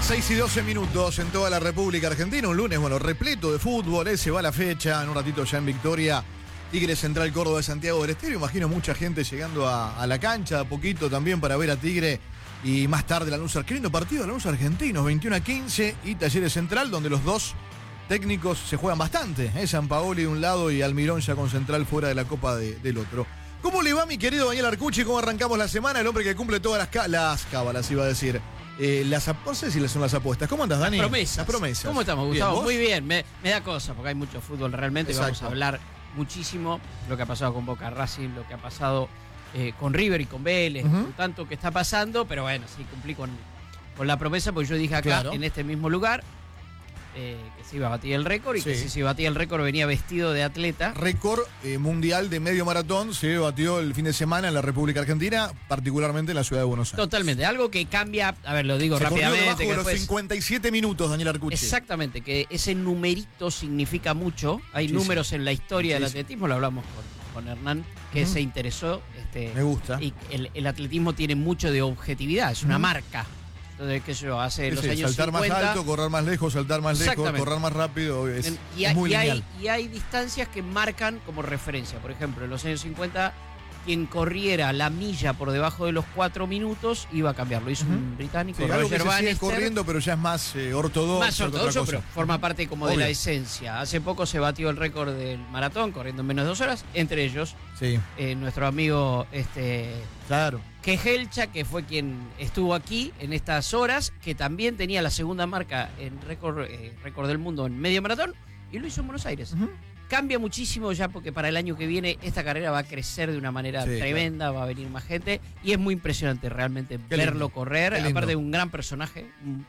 6 y 12 minutos en toda la República Argentina. Un lunes, repleto de fútbol. Se va la fecha. En un ratito ya en Victoria. Tigre Central Córdoba de Santiago del Estero. Imagino mucha gente llegando a la cancha a poquito también para ver a Tigre. Y más tarde Lanús. Qué lindo partido de Lanús Argentinos. 21-15 y Talleres Central, donde los dos técnicos se juegan bastante. Sampaoli de un lado y Almirón ya con Central fuera de la Copa del otro. ¿Cómo le va, mi querido Daniel Arcucci? ¿Cómo arrancamos la semana? El hombre que cumple todas las cábalas, iba a decir. No sé si son las apuestas. ¿Cómo andas, Dani? Las promesas. ¿Cómo estamos, Gustavo? ¿Bien, muy bien. Me da cosa porque hay mucho fútbol realmente. Exacto. Vamos a hablar muchísimo lo que ha pasado con Boca Racing, lo que ha pasado con River y con Vélez, con tanto que está pasando. Pero bueno, sí, cumplí con la promesa porque yo dije acá, en este mismo lugar, que se iba a batir el récord y que si se batía el récord venía vestido de atleta. Récord mundial de medio maratón se batió el fin de semana en la República Argentina, particularmente en la ciudad de Buenos Aires. Totalmente, algo que cambia, a ver, lo digo se rápidamente. Debajo de los 57 minutos, Daniel Arcucci. Exactamente, que ese numerito significa mucho. Hay números en la historia del atletismo, lo hablamos con Hernán, que se interesó. Me gusta. Y el atletismo tiene mucho de objetividad, es una marca. Entonces, qué sé yo, hace los años saltar 50... más alto, correr más lejos, saltar más lejos, correr más rápido, es muy lineal. Y hay distancias que marcan como referencia. Por ejemplo, en los años 50, quien corriera la milla por debajo de los 4 minutos iba a cambiarlo. Hizo un británico, Roger algo que se sigue corriendo, pero ya es más ortodoxo. Más ortodoxo, pero forma parte como de la esencia. Hace poco se batió el récord del maratón, corriendo en menos de 2 horas, entre ellos nuestro amigo Quejelcha, que fue quien estuvo aquí en estas horas, que también tenía la segunda marca en récord del mundo en medio maratón, y lo hizo en Buenos Aires. Cambia muchísimo ya porque para el año que viene esta carrera va a crecer de una manera tremenda, va a venir más gente, y es muy impresionante realmente verlo correr, aparte de un gran personaje,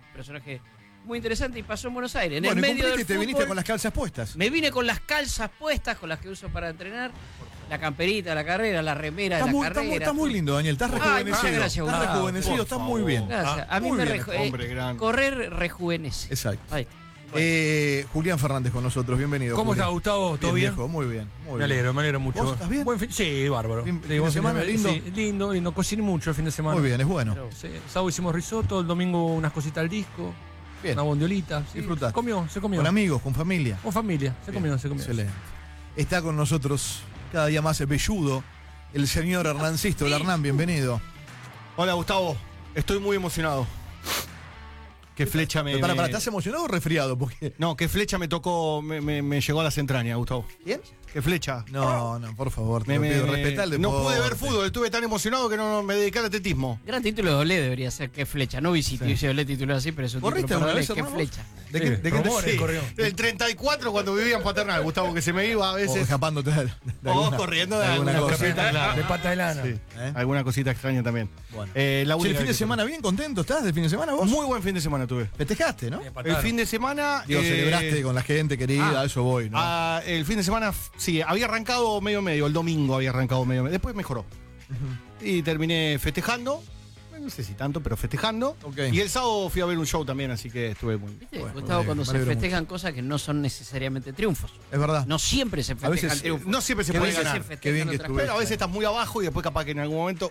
muy interesante, y pasó en Buenos Aires. En el medio del te viniste con las calzas puestas. Me vine con las calzas puestas, con las que uso para entrenar, la camperita de la carrera, la remera de la carrera. Está muy lindo, Daniel, estás rejuvenecido. Gracias, estás rejuvenecido, está muy bien. Gracias. A mí correr rejuvenece. Exacto. Julián Fernández con nosotros, bienvenido. ¿Cómo estás, Gustavo? ¿Todo bien? Viejo, muy bien. Me alegro mucho. ¿Vos estás bien? Sí, bárbaro. ¿Fin de semana lindo? Sí, lindo. Cociné mucho el fin de semana. Muy bien, es bueno. Sí, el sábado hicimos risotto, el domingo unas cositas al disco. Bien. Una bondiolita. Sí. Disfrutaste. Se comió. Con amigos, con familia. Con familia, se comió. Excelente. Está con nosotros cada día más velludo el señor Hernán Sisto. Hola, Hernán, bienvenido. Hola, Gustavo. Estoy muy emocionado. ¿Qué flecha me... ¿Estás emocionado o resfriado? Porque... No, qué flecha me tocó, me llegó a las entrañas, Gustavo. ¿Quién? ¿Qué flecha? No, por favor, te pido respetar el deporte. No pude ver fútbol, estuve tan emocionado que no me dediqué al atletismo. Gran título de Olé debería ser Qué flecha. No visité Olé titulado así, pero es un título para Olé, Qué flecha. ¿De qué corrió? Del 34 cuando vivía en Paternal, Gustavo, que se me iba a veces. O escapándote corriendo de alguna cosa. De pata de lana. Sí. Alguna cosita extraña también. Bueno. El fin de semana bien contento, ¿estás de fin de semana vos? Muy buen fin de semana tuve. Festejaste, ¿no? El fin de semana... celebraste con la gente querida, a eso voy, ¿no? El fin de semana, sí, había arrancado medio, el domingo había arrancado medio, después mejoró. Y terminé festejando, no sé si tanto, pero festejando. Y el sábado fui a ver un show también, así que estuve muy... ¿Viste, Gustavo, cuando se festejan cosas que no son necesariamente triunfos? Es verdad. No siempre se festejan triunfos. No siempre se puede ganar. Qué bien que estuve. Pero a veces estás muy abajo y después capaz que en algún momento...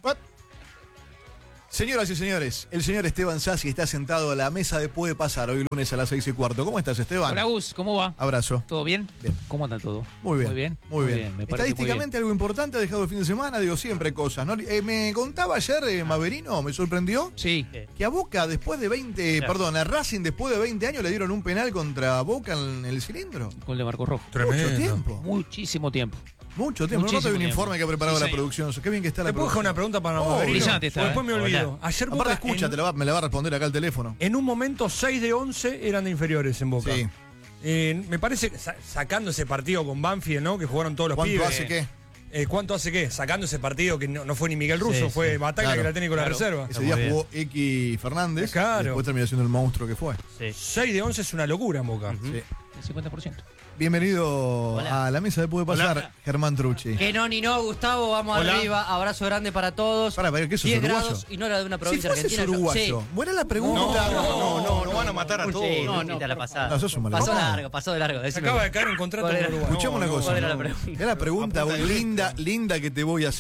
Señoras y señores, el señor Esteban Sassi está sentado a la mesa de Puede Pasar hoy lunes a las 6:15. ¿Cómo estás, Esteban? Hola, Gus, ¿cómo va? Abrazo. ¿Todo bien? Bien. ¿Cómo anda todo? Muy bien. Muy bien. Muy bien. Me parece Estadísticamente algo importante ha dejado el fin de semana, digo siempre cosas, ¿no? Me contaba ayer Maverino, me sorprendió. Sí. Que a Boca después de 20, a Racing después de 20 años le dieron un penal contra Boca en el cilindro. Gol de Marco Rojo. Tremendo. Mucho tiempo. Muchísimo tiempo. Mucho tiempo. No tengo un informe que ha preparado la producción. Qué bien que está la ¿Te puedo dejar producción. una pregunta para Maverino? Brillante está, Después me olvido. Ayer Boca, Aparte escucha, me la va a responder acá al teléfono. en un momento 6 de 11 eran de inferiores en Boca. Sí. Me parece, sacando ese partido con Banfield, ¿no? Que jugaron todos los pibes. ¿Cuánto hace qué? ¿Cuánto hace qué? Sacando ese partido que no fue ni Miguel Russo, fue Bataglia, que era técnico de la reserva. Ese día jugó X Fernández. Claro. Y después terminó siendo el monstruo que fue. 6 de 11 es una locura en Boca. Sí. El 50%. Bienvenido a la mesa de Puede Pasar, Germán Trucci. Que no, ni no, Gustavo, vamos arriba. Abrazo grande para todos. Para, ¿qué sos 10 uruguayo? grados y no era de una Si provincia fueses argentina. uruguayo, buena la pregunta. No, van a matar a todos. No, la pasada. No, sos un Pasó maleducado. de largo. Se acaba de caer un contrato con Uruguay. Escuchame una cosa. ¿Cuál era la pregunta? Es la pregunta linda que te voy a hacer.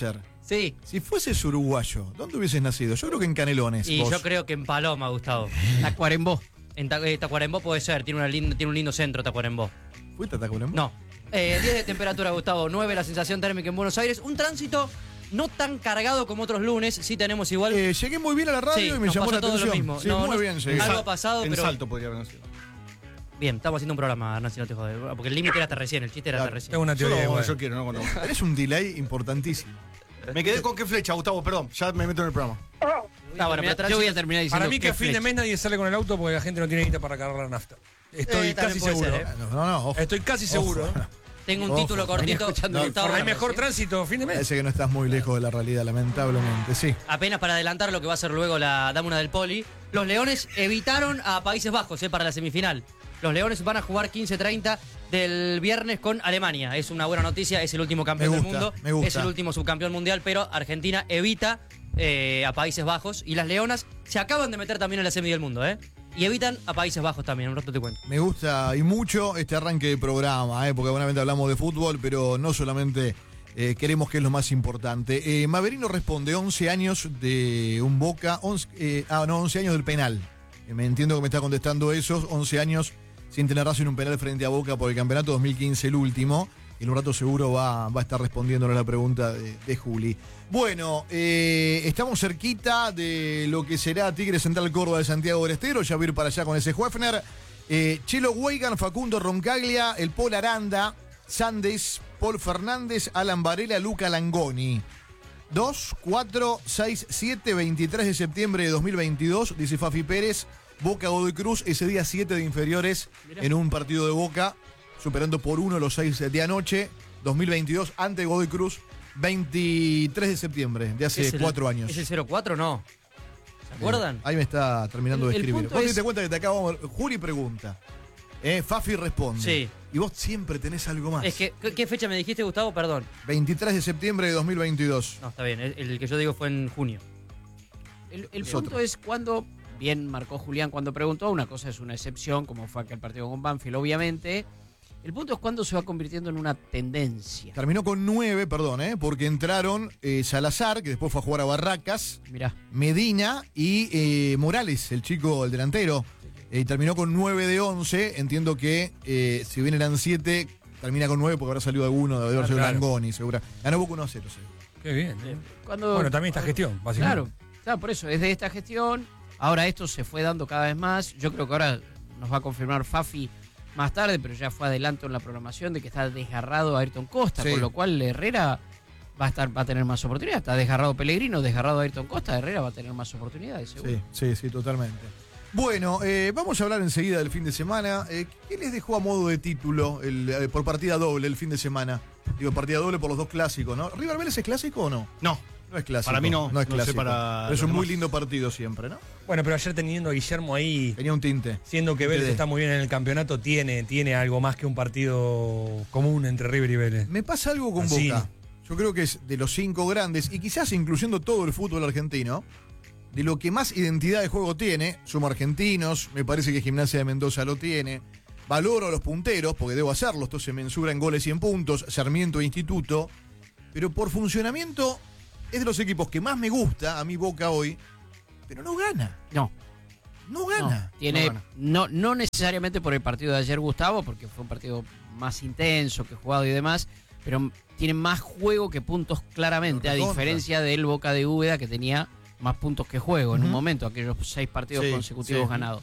Sí. Si fueses uruguayo, ¿dónde hubieses nacido? Yo creo que en Canelones. Y vos. yo creo que en Paloma, Gustavo. Tacuarembó. En Tacuarembó puede ser, tiene un lindo centro Tacuarembó. ¿Fuiste a Tacuarembó? No. 10 de temperatura, Gustavo, 9 la sensación térmica en Buenos Aires. Un tránsito no tan cargado como otros lunes, sí tenemos igual. Llegué muy bien a la radio Sí, y me nos llamó pasó la todo lo atención. mismo. Sí, No, muy no, bien llegué. algo ha pasado, En pero. Salto podría haber nacido. Bien, estamos haciendo un programa, Nancy, no te jodes. Porque el límite era hasta recién, el chiste era hasta recién. Tengo una teoría. Yo, igual. yo quiero, no conozco. Tenés un delay importantísimo. Me quedé con qué flecha, Gustavo, perdón. Ya me meto en el programa. Está bueno, pero Yo voy a terminar diciendo Para mí que qué a fin de flecha. mes nadie sale con el auto porque la gente no tiene guita para cargar la nafta. Estoy también casi puede seguro. ser, No, ojo. Estoy casi seguro. Tengo un Ojo, título venía cortito. escuchando el Gustavo, programa. Hay mejor tránsito fin de mes. Parece que no estás muy lejos de la realidad, lamentablemente, sí. Apenas para adelantar lo que va a ser luego la dámuna del Poli, los Leones evitaron a Países Bajos para la semifinal. Los Leones van a jugar 15-30 del viernes con Alemania. Es una buena noticia, es el último campeón Me del gusta, mundo, me gusta. es el último subcampeón mundial, pero Argentina evita a Países Bajos y las Leonas se acaban de meter también en la semi del mundo, y evitan a Países Bajos también, un rato te cuento. Me gusta y mucho este arranque de programa, porque buenamente hablamos de fútbol, pero no solamente queremos que es lo más importante. Maverino responde 11 años de un Boca, 11 años del penal. Me entiendo que me está contestando esos 11 años sin tener razón en un penal frente a Boca por el campeonato 2015, el último. En un rato seguro va a estar respondiéndole a la pregunta de Juli. Bueno, estamos cerquita de lo que será Tigre Central Córdoba de Santiago del Estero. Ya voy a ir para allá con ese Huefner. Chelo Weigan, Facundo Roncaglia, el Paul Aranda, Sandes, Paul Fernández, Alan Varela, Luca Langoni. 2, 4, 6, 7, 23 de septiembre de 2022, dice Fafi Pérez. Boca Godoy Cruz, ese día 7 de inferiores. Mirá. En un partido de Boca, superando por 1 los 6 de anoche. 2022, ante Godoy Cruz, 23 de septiembre, de hace 4 años. ¿Es el 04? No. ¿Se acuerdan? Ahí me está terminando de escribir. punto Vos te es- diste cuenta que te acabamos. Juli pregunta. Fafi responde. Sí. Y vos siempre tenés algo más. Es que, ¿qué fecha me dijiste, Gustavo? Perdón. 23 de septiembre de 2022. No, está bien. El que yo digo fue en junio. El punto es cuando, bien marcó Julián cuando preguntó, una cosa es una excepción, como fue aquel partido con Banfield, obviamente. El punto es cuando se va convirtiendo en una tendencia. Terminó con 9, perdón, porque entraron Salazar, que después fue a jugar a Barracas, Mirá. Medina y Morales, el chico, el delantero. Terminó con 9 de 11. Entiendo que si bien eran 7, termina con 9 porque habrá salido alguno, debe haber sido claro. Langoni, seguro. Ganó Boca 1-0. Qué bien. Cuando, Bueno, también esta gestión, básicamente. Claro, por eso, es de esta gestión. Ahora esto se fue dando cada vez más. Yo creo que ahora nos va a confirmar Fafi más tarde, pero ya fue adelanto en la programación de que está desgarrado Ayrton Costa, Sí. con lo cual Herrera va a tener más oportunidades. Está desgarrado Pellegrino, desgarrado Ayrton Costa, Herrera va a tener más oportunidades, seguro. Sí, totalmente. Bueno, vamos a hablar enseguida del fin de semana. ¿Qué les dejó a modo de título por partida doble el fin de semana? Digo, partida doble por los dos clásicos, ¿no? ¿River Vélez es clásico o no? No. No es clásico. Para mí no. No es No sé clásico. para Pero es los un muy demás. lindo partido siempre, ¿no? Bueno, pero ayer teniendo a Guillermo ahí, Tenía un tinte. siendo que Vélez Sí. está muy bien en el campeonato, tiene algo más que un partido común entre River y Vélez. Me pasa algo con Así. Boca. Yo creo que es de los 5 grandes, y quizás incluyendo todo el fútbol argentino, de lo que más identidad de juego tiene. Somos argentinos, me parece que Gimnasia de Mendoza lo tiene. Valoro a los punteros, porque debo hacerlo. Esto se mensura en goles y en puntos. Sarmiento e Instituto. Pero por funcionamiento, es de los equipos que más me gusta a mi Boca hoy, pero no gana. No. No gana. Tiene, No gana. no necesariamente por el partido de ayer, Gustavo, porque fue un partido más intenso que jugado y demás, pero tiene más juego que puntos claramente, a Pero recontra. diferencia del Boca de Úbeda, que tenía más puntos que juego en un Ujú. momento, aquellos 6 partidos Sí, consecutivos sí. ganados.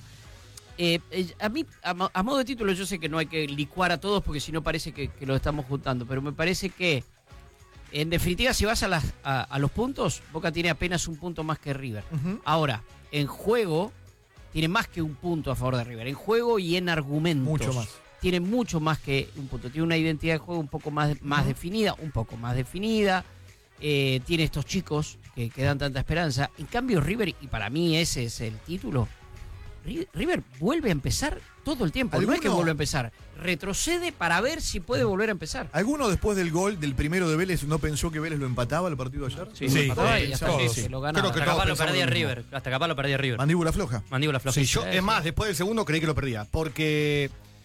A mí, a modo de título, yo sé que no hay que licuar a todos porque si no parece que lo estamos juntando, pero me parece que, en definitiva, si vas a los puntos, Boca tiene apenas un punto más que River. Ujú. Ahora, en juego, tiene más que un punto a favor de River. En juego y en argumentos. Mucho más. Tiene mucho más que un punto. Tiene una identidad de juego un poco más definida, un poco más definida. Tiene estos chicos que dan tanta esperanza. En cambio, River, y para mí ese es el título, River vuelve a empezar todo el tiempo. No es que ¿Alguno? vuelve a empezar. Retrocede para ver si puede volver a empezar. ¿Alguno después del gol del primero de Vélez no pensó que Vélez lo empataba el partido de ayer? Sí, Sí, lo empataba y sí, hasta todos. que se lo ganaba. Creo que Hasta capaz lo pensamos perdía lo mismo. River. Hasta capaz lo perdía River. Mandíbula floja. Mandíbula floja. Sí, yo, es más, después del segundo creí que lo perdía. Porque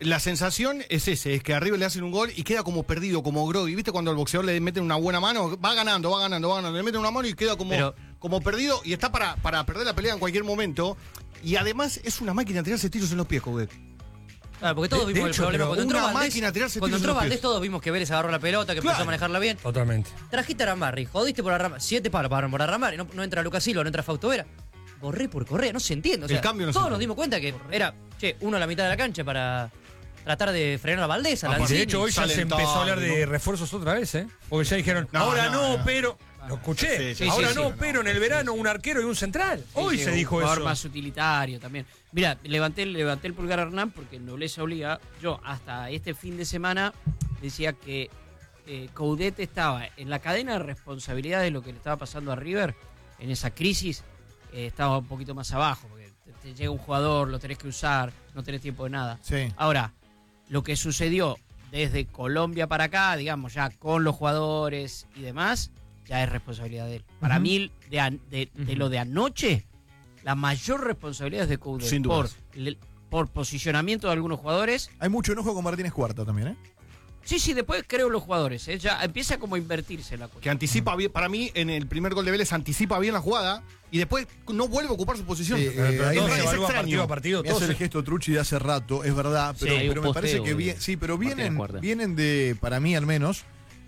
La sensación es es que a River le hacen un gol y queda como perdido, como groggy. ¿Viste cuando al boxeador le meten una buena mano? Va ganando, le meten una mano y queda como perdido y está para perder la pelea en cualquier momento. Y además es una máquina de tirarse tiros en los pies, Coudet. Claro, porque todos vimos el problema. Cuando entró Valdés, todos vimos que Vélez agarró la pelota, que empezó a manejarla bien. Totalmente. Trajiste a Arambarri, jodiste por Arambarri, 7 palos pagaron por Arambarri, no entra Lucas Silva, no entra Fausto Vera. Borré por Correa, no se entiende. O sea, el cambio no todos nos dimos cuenta que era, uno a la mitad de la cancha para tratar de frenar a Valdés, a Lanzini. De hecho, hoy ya se empezó a hablar de refuerzos otra vez, ¿eh? Porque ya dijeron, pero... Lo escuché. Sí, pero en el verano un arquero y un central. Hoy se dijo un eso. jugador más utilitario también. Mira, levanté el pulgar a Hernán porque nobleza obliga. Yo hasta este fin de semana decía que Coudet estaba en la cadena de responsabilidad de lo que le estaba pasando a River, en esa crisis, estaba un poquito más abajo, porque te llega un jugador, lo tenés que usar, no tenés tiempo de nada. Sí. Ahora, lo que sucedió desde Colombia para acá, digamos, ya con los jugadores y demás, ya es responsabilidad de él. Para mí, de lo de anoche, la mayor responsabilidad es de Coudet. Sin duda. Por posicionamiento de algunos jugadores. Hay mucho enojo con Martínez Cuarta también, ¿eh? Sí, después creo los jugadores. Ya empieza como a invertirse la cosa. Que anticipa bien, para mí, en el primer gol de Vélez anticipa bien la jugada y después no vuelve a ocupar su posición. Sí, Ahí es se evalúa extraño. partido. Me hace el gesto Truchi de hace rato, es verdad, pero, hay un pero me parece posteo que de pero Martínez Cuarta. vienen de, para mí al menos,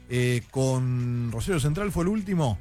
con Rosario Central fue el último,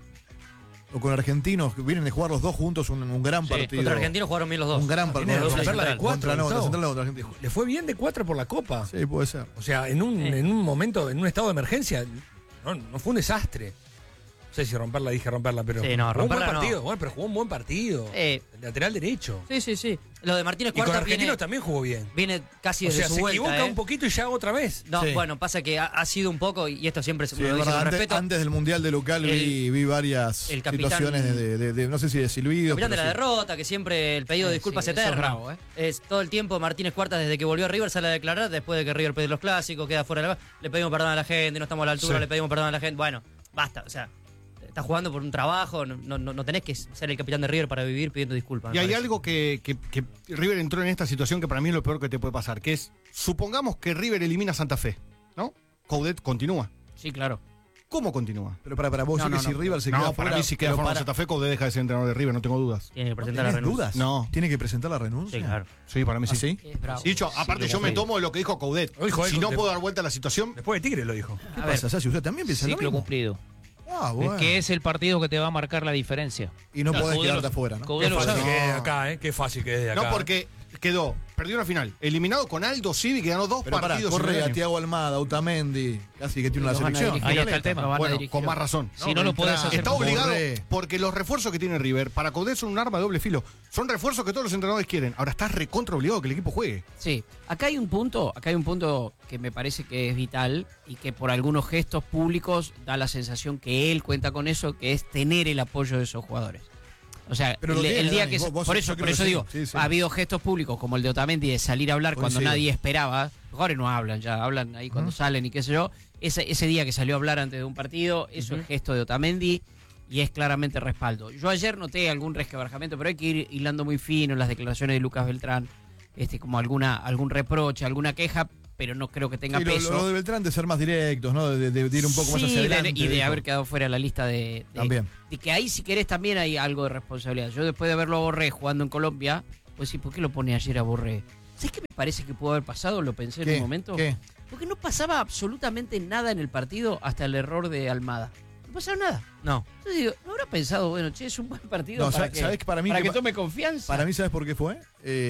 o con Argentinos, que vienen de jugar los dos juntos un gran partido. Contra Argentinos jugaron bien los dos. Un gran partido. Tiene que romperla de cuatro, Contra Gustavo. Central, contra Argentinos. Le fue bien de 4 por la Copa. Sí, puede ser. O sea, en un momento, en un estado de emergencia, no fue un desastre. No sé si dije romperla, pero Sí, no, jugó un buen romperla no. partido. Bueno, pero jugó un buen partido. El lateral derecho. Sí. Lo de Martínez Y con Cuarta Argentinos también jugó bien. viene casi O desde sea, su se vuelta. equivoca un poquito y ya otra vez. No, Sí. bueno, pasa que ha sido un poco, y esto siempre se Sí, lo es dice verdad, con antes, respeto, antes del Mundial de local vi varias el capitán- situaciones de no sé si de silbido. capitán de la derrota, que siempre el pedido de disculpas sí, eso es eterno. bravo, Es todo el tiempo Martínez Cuarta, desde que volvió a River, sale a declarar, después de que River perdió los clásicos, queda fuera de la... Le pedimos perdón a la gente, no estamos a la altura, Sí. le pedimos perdón a la gente. Bueno, basta, o sea, estás jugando por un trabajo, no tenés que ser el capitán de River para vivir pidiendo disculpas. Y me hay parece. algo que River entró en esta situación que para mí es lo peor que te puede pasar, que es, supongamos que River elimina a Santa Fe, ¿no? Coudet continúa. Sí, claro. ¿Cómo continúa? Pero para vos, No, decís que no, si no. River se No, queda para fuera, mí si queda pero fuera de para- Santa Fe, Coudet deja de ser entrenador de River, no tengo dudas. Tiene que presentar la ¿Tenés renuncia. dudas? No. ¿Tiene que presentar la renuncia? Sí, claro. Sí, para mí sí. ¿Ah, sí? Es bravo. Dicho, aparte yo me tomo lo que dijo Coudet. Lo dijo él, Si no de- puedo dar vuelta a la situación, Después de Tigre lo dijo. ¿Qué A ver, pasa, Sassi? ¿Usted también piensa lo Ciclo mismo? cumplido. Ah, bueno. Que es el partido que te va a marcar la diferencia. Y no podés Coudet quedarte lo- afuera, ¿no? Coudet Qué lo fácil sabe. que es de acá, ¿eh? Qué fácil que es de acá. no porque perdió una final, eliminado con Aldo Civi, que ganó 2 Pero pará, partidos. en un Correa, año. Thiago Almada, Utamendi, casi que tiene una Los van a selección. dirigir. Ahí está el Completa, tema. lo van a Bueno, dirigir. con más razón. Si no lo podés hacer. Está obligado, Borré. porque los refuerzos que tiene River, para Coudet son un arma de doble filo. Son refuerzos que todos los entrenadores quieren. Ahora está recontra obligado que el equipo juegue. Sí, acá hay un punto que me parece que es vital y que por algunos gestos públicos da la sensación que él cuenta con eso, que es tener el apoyo de esos jugadores. O sea, Pero lo el tiene, día Dani, que vos por yo eso creo que sí. digo, Sí, sí. ha habido gestos públicos como el de Otamendi de salir a hablar cuando Coincido. nadie esperaba. Los jugadores no hablan, ya hablan ahí cuando salen y qué sé yo. Ese día que salió a hablar antes de un partido, eso es gesto de Otamendi y es claramente respaldo. Yo ayer noté algún resquebrajamiento, pero hay que ir hilando muy fino en las declaraciones de Lucas Beltrán, como algún reproche, alguna queja, pero no creo que tenga Sí, peso. lo de Beltrán de ser más directos, ¿no? De ir un poco más Sí, hacia adelante. y de dijo. haber quedado fuera de la lista de También. de que ahí si querés también hay algo de responsabilidad. Yo después de verlo a Borré jugando en Colombia, pues sí, ¿por qué lo pone ayer a Borré? ¿Sabes qué me parece que pudo haber pasado? Lo pensé en ¿Qué? un momento. ¿Qué? Porque no pasaba absolutamente nada en el partido hasta el error de Almada. No pasaba nada. No. Entonces digo, ¿no habrá pensado, bueno, che, es un buen partido No, para ¿sabes que para mí que que tome confianza? Para mí, ¿sabes por qué fue?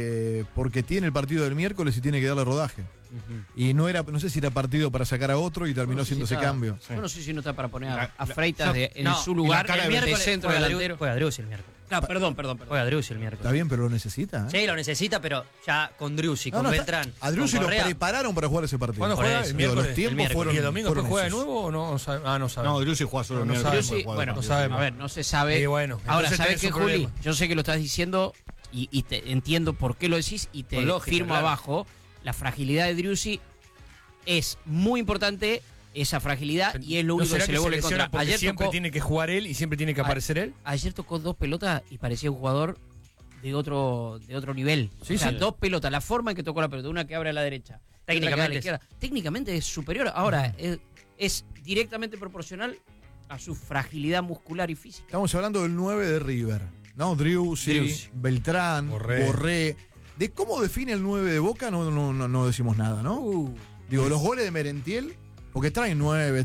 Porque tiene el partido del miércoles y tiene que darle rodaje. Y no sé si era partido para sacar a otro y terminó No sé siendo si ese está- cambio. Yo no sé si no está para poner La- a Freitas en no, su y lugar, la cara el de centro juega delantero. Juega Driussi el miércoles. No, perdón. Juega Driussi el miércoles. Está bien, pero lo necesita. ¿eh? Sí, lo necesita, pero ya con Driussi, No, con no, Beltrán. a Driussi con lo Correa. prepararon para jugar ese partido. ¿Cuándo Por juega? eso. El Digo, miércoles. los tiempos el miércoles. fueron. ¿Y el domingo fueron después juega de esos. nuevo o no? No sabemos. No, Driussi juega solo el No miércoles. sabemos. Driussi, bueno, No sabemos. a ver, no se sabe. Y bueno, Ahora, entonces ¿sabes tenés qué, un Juli? problema. Yo sé que lo estás diciendo y te entiendo por qué lo decís y te Con lógica, firmo claro. abajo. La fragilidad de Driussi es muy importante, esa fragilidad, y es lo ¿No único que será se le vuelve en lesiona contra. porque Ayer siempre tocó, tiene que jugar él y siempre tiene que aparecer él? ayer tocó 2 pelotas y parecía un jugador de otro nivel. Sí, o sea, sí. 2 pelotas, la forma en que tocó la pelota, una que abre a la derecha Técnicamente es superior. Ahora, es directamente proporcional a su fragilidad muscular y física. Estamos hablando del 9 de River, ¿no? Driussi, Beltrán, Borré. De cómo define el 9 de Boca no decimos nada, ¿no? Digo, los goles de Merentiel, porque traen 9.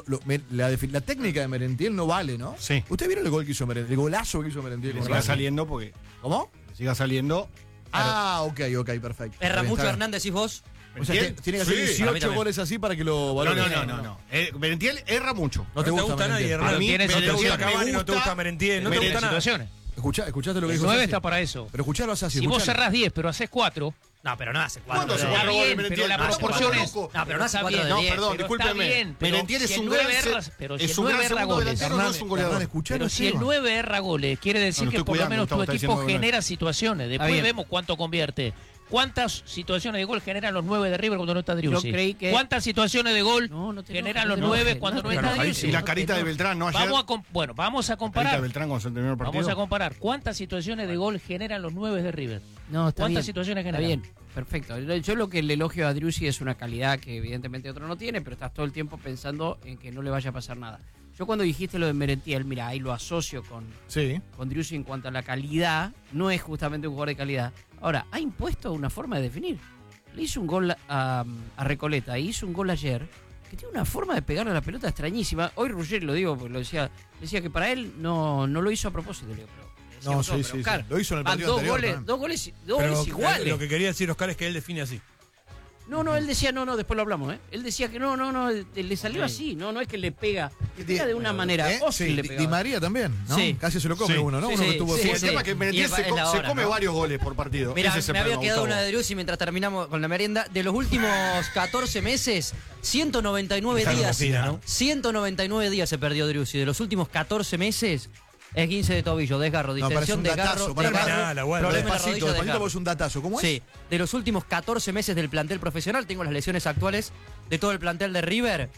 La técnica de Merentiel no vale, ¿no? Sí. ¿Usted vieron el gol que hizo Merentiel? El golazo que hizo Merentiel. Que siga saliendo porque... ¿Cómo? Que siga saliendo. Ok, perfecto. Erra mucho Hernández, decís vos. O sea, tiene que hacer Sí, 18 goles así para que lo valore. No. Merentiel erra mucho. No te gusta nadie, Merentiel. Hernán. A mí, No te gusta Merentiel Cavani, me no te gusta Merentiel, no te gusta nada. situaciones. ¿Escuchaste lo que El dijo 9 Sassi? está para eso. Pero escuchalo a Sassi. Si vos escuchalo. cerrás 10, pero haces 4, No, pero no hace 4. ¿Cuándo hace de cuatro 10. goles bien, Merentiel? pero la No, proporción es... loco. No, pero no hace Está 4 bien. de No, 10. perdón, pero discúlpeme. está bien, pero Merentiel es si un el gran 9 se- erra- pero si es el un 9 gran erra segundo goles, delantero, no es un goleador. Hernán, escuchalo, pero si el Seba. 9 erra goles, quiere decir No, que estoy por lo cuidando, menos tu estamos equipo diciendo genera situaciones. Después bien. vemos cuánto convierte. ¿Cuántas situaciones de gol generan los 9 de River cuando no está Driussi? Yo creí que- ¿Cuántas situaciones de gol No te generan enojes, los no te 9 enojes, cuando no te está enojes. Driussi? Y la carita de Beltrán, ¿no? Ayer. Vamos a vamos a La carita de comparar. Beltrán cuando se terminó el partido. Vamos a comparar. ¿Cuántas situaciones de gol generan los 9 de River? No, está ¿Cuántas bien. situaciones Está generan? bien, perfecto. Yo lo que le elogio a Driussi es una calidad que evidentemente otro no tiene, pero estás todo el tiempo pensando en que no le vaya a pasar nada. Yo cuando dijiste lo de Merentiel, mira, ahí lo asocio Sí. con Driussi en cuanto a la calidad, no es justamente un jugador de calidad. Ahora, ha impuesto una forma de definir. Le hizo un gol a Recoleta y hizo un gol ayer que tiene una forma de pegarle a la pelota extrañísima. Hoy Ruggeri lo digo porque decía que para él no lo hizo a propósito. Le digo, pero No, decíamos todo, sí, pero sí, Oscar, sí. Lo hizo en el van partido anterior también. dos goles iguales. Lo que quería decir Oscar es que él define así. No, él decía, después lo hablamos, ¿eh? Él decía que no, le salió así, no es que le pega, le pega de una manera. Sí, le Di pegaba. María también, ¿no? Sí. Casi se lo come Sí. uno, ¿no? Sí, Uno que sí, estuvo sí, de El sí. tema es que Merentiel Y es se la hora, come ¿no? varios goles por partido. Mira, Ese es el me había problema, quedado Gustavo. una de Driussi mientras terminamos con la merienda. De los últimos 14 meses, 199 Esa días. cocina, ¿no? 199 días se perdió Driussi. De los últimos 14 meses, esguince de tobillo, desgarro, No, parece distensión, un desgarro, datazo. Pará, Terminala, bueno. problema en la Despacito, rodilla, despacito desgarro. porque es un datazo. ¿Cómo es? Sí, de los últimos 14 meses del plantel profesional, tengo las lesiones actuales de todo el plantel de River.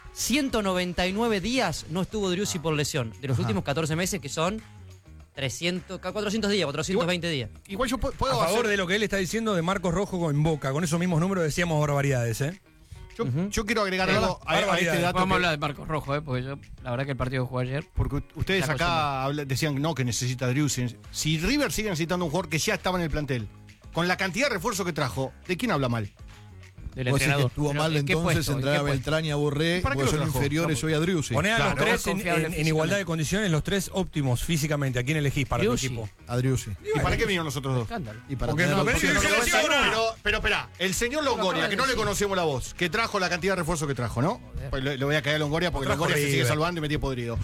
199 días no estuvo Driussi por lesión. De los últimos 14 meses, que son 400 días, 420 días. Igual yo puedo A favor hacer... de lo que él está diciendo de Marcos Rojo en Boca. Con esos mismos números decíamos barbaridades, ¿eh? Yo quiero agregar algo a este Barbaridades. dato. Vamos a que- hablar de Marcos Rojo, porque yo, la verdad que el partido que jugó ayer. Porque ustedes Una cosa acá decían no, que necesita Driussi. Si River sigue necesitando un jugador que ya estaba en el plantel, con la cantidad de refuerzo que trajo, ¿de quién habla mal? Del Vos decís que entrenador. estuvo Pero, mal ¿en qué entonces puesto? ¿En entrar qué a puesto? Beltrán y a Borré, ¿Para qué porque lo son trajo? inferiores hoy a Driussi. Poné a los Claro, tres confiable en igualdad de condiciones, los tres óptimos físicamente. ¿A quién elegís para Driussi. tu equipo? A Driussi. ¿Y para qué vinieron los otros dos? Escándalo. Y para Porque tener- no, porque pero no- sí, sí, sí, Pero esperá, el señor Longoria, que no le conocemos la voz, que trajo la cantidad de refuerzo que trajo, ¿no? Pues le voy a caer a Longoria porque Lo trajo Longoria se sigue River. salvando y metía podrido.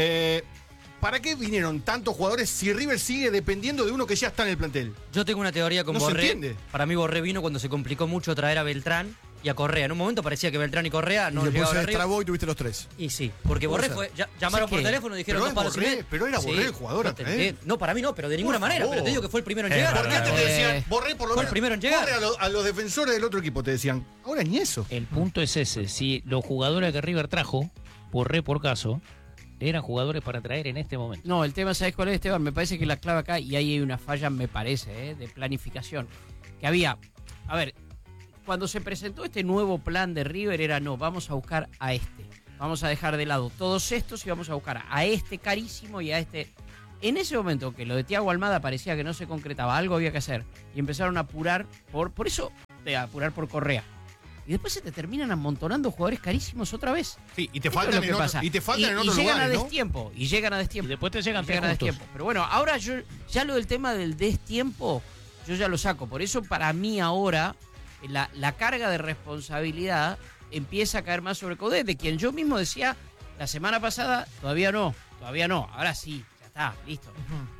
¿Para qué vinieron tantos jugadores si River sigue dependiendo de uno que ya está en el plantel? Yo tengo una teoría con No se Borré. entiende. Para mí Borré vino cuando se complicó mucho traer a Beltrán y a Correa. En un momento parecía que Beltrán y Correa Y no después llegaban se arriba. destrabó y tuviste los tres. Y sí, porque Borré ser. fue. Llamaron por que- teléfono y dijeron pero dos es palos y Borré, medio. pero era Borré el jugador a no, traer. no, para mí no, pero de ninguna Por manera. favor. Pero te digo que fue el primero en Es llegar. ¿Por qué verdad. te decían? Borré por lo Fue el menos. primero en llegar. Corre a los defensores del otro equipo, te decían. Ahora ni eso. El punto es ese. Si los jugadores que River trajo, por caso, eran jugadores para traer en este momento. No, el tema, ¿sabes cuál es, Esteban? Me parece que la clave acá, y ahí hay una falla, me parece, de planificación. Que había, a ver, cuando se presentó este nuevo plan de River era no, vamos a buscar a este. Vamos a dejar de lado todos estos y vamos a buscar a este carísimo y a este. En ese momento que lo de Thiago Almada parecía que no se concretaba, algo había que hacer. Y empezaron a apurar por eso, de apurar por Correa. Y después se te terminan amontonando jugadores carísimos otra vez. Sí, y te Esto faltan es lo que en otro- pasa. y te faltan en otros llegan lugares, a ¿no? destiempo. Y llegan a Y destiempo. después te llegan tres Llegan a juntos. destiempo. Pero bueno, ahora yo ya lo del tema del destiempo, yo ya lo saco. Por eso para mí ahora la carga de responsabilidad empieza a caer más sobre Coudet, de quien yo mismo decía la semana pasada, todavía no. Ahora sí, ya está, listo.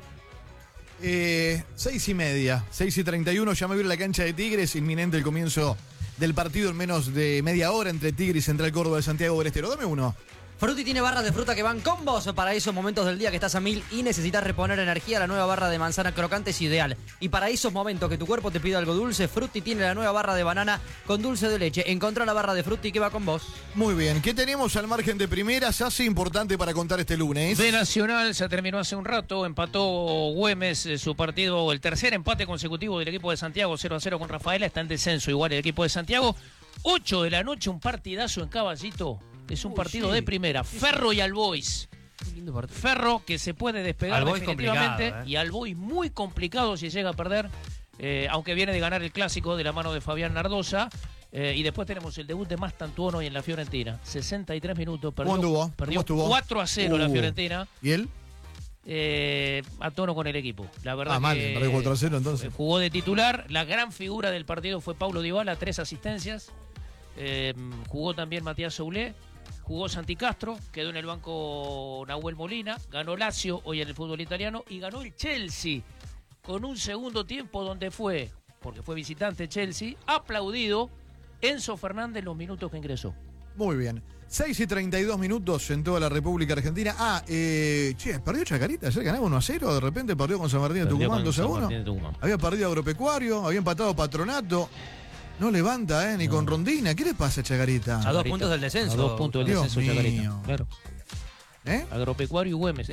6:30, 6:31, ya me voy a la cancha de Tigres, inminente el comienzo del partido en menos de media hora entre Tigres y Central Córdoba de Santiago del Estero. Dame uno. Frutti tiene barras de fruta que van con vos para esos momentos del día que estás a 1000 y necesitas reponer energía. La nueva barra de manzana crocante es ideal. Y para esos momentos que tu cuerpo te pide algo dulce, Frutti tiene la nueva barra de banana con dulce de leche. Encontrá la barra de Frutti que va con vos. Muy bien, ¿qué tenemos al margen de primeras? Hace importante para contar este lunes. De Nacional se terminó hace un rato, empató Güemes su partido, el tercer empate consecutivo del equipo de Santiago, 0-0 con Rafaela, está en descenso igual el equipo de Santiago. 8 de la noche, un partidazo en Caballito. Es un partido de primera. Ferro y Albois. Lindo partido. Ferro que se puede despegar Albois definitivamente. complicado, Y Albois muy complicado si llega a perder. Aunque viene de ganar el clásico de la mano de Fabián Nardosa. Y después tenemos el debut de Mastantuono y en la Fiorentina. 63 minutos. ¿Cómo anduvo? Perdió ¿Cómo estuvo? 4-0 la Fiorentina. ¿Y él? A tono con el equipo. La verdad mal, que perdió 4-0 entonces. jugó de titular. La gran figura del partido fue Paulo Dybala, 3 asistencias. Jugó también Matías Soulé. Jugó Santi Castro, quedó en el banco Nahuel Molina, ganó Lazio hoy en el fútbol italiano y ganó el Chelsea con un segundo tiempo donde fue, porque fue visitante Chelsea, aplaudido Enzo Fernández los minutos que ingresó. Muy bien. 6:32 minutos en toda la República Argentina. Perdió Chacarita, ayer ganaba 1-0, de repente perdió con San Martín de Tucumán 2-1. Había perdido Agropecuario, había empatado Patronato. No levanta, ni con Rondina. ¿Qué le pasa a Chacarita? A 2 puntos del descenso. A 2 puntos del Dios descenso, mío. Chacarita. Claro. Agropecuario y Güemes.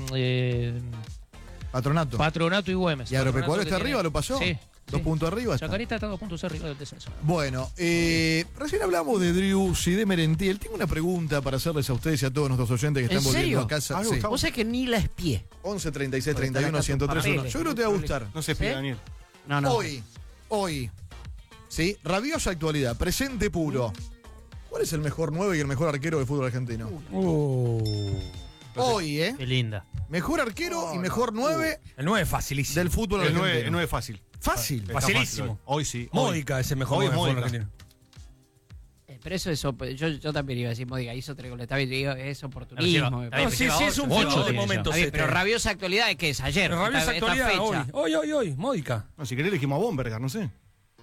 Patronato. Patronato y Güemes. ¿Y Agropecuario Patronato está que arriba? tiene- ¿Lo pasó? Sí. 2 puntos arriba está. Chacarita está 2 puntos arriba del descenso. Bueno, recién hablamos de Drius y de Merentiel. Tengo una pregunta para hacerles a ustedes y a todos nuestros oyentes que ¿En están volviendo serio? a casa. Ah, Sí. Gustavo. Vos sabés que ni la espié. 11 36 31 103 1. papeles. Yo creo que te va a gustar. No se pide, ¿Sí? Daniel. No. Hoy. ¿Sí? Rabiosa actualidad, presente puro. ¿Cuál es el mejor 9 y el mejor arquero del fútbol argentino? Hoy, Qué linda. Mejor arquero y mejor 9 El 9 es facilísimo. del fútbol El argentino. 9 es fácil. Fácil. Está Facilísimo. fácil hoy. Hoy sí. Hoy. Módica es el mejor Hoy 9 del fútbol Módica. argentino. Pero eso yo también iba a decir, Módica hizo 3 goles. Está bien, digo, es oportunismo. me Está bien, parece. Sí, sí, es un Ocho fútbol de tiene ya. momentos. Está bien, pero rabiosa actualidad es que es ayer. Rabiosa esta actualidad fecha. hoy, Módica. No, si querés elegimos a Bomberger, no sé.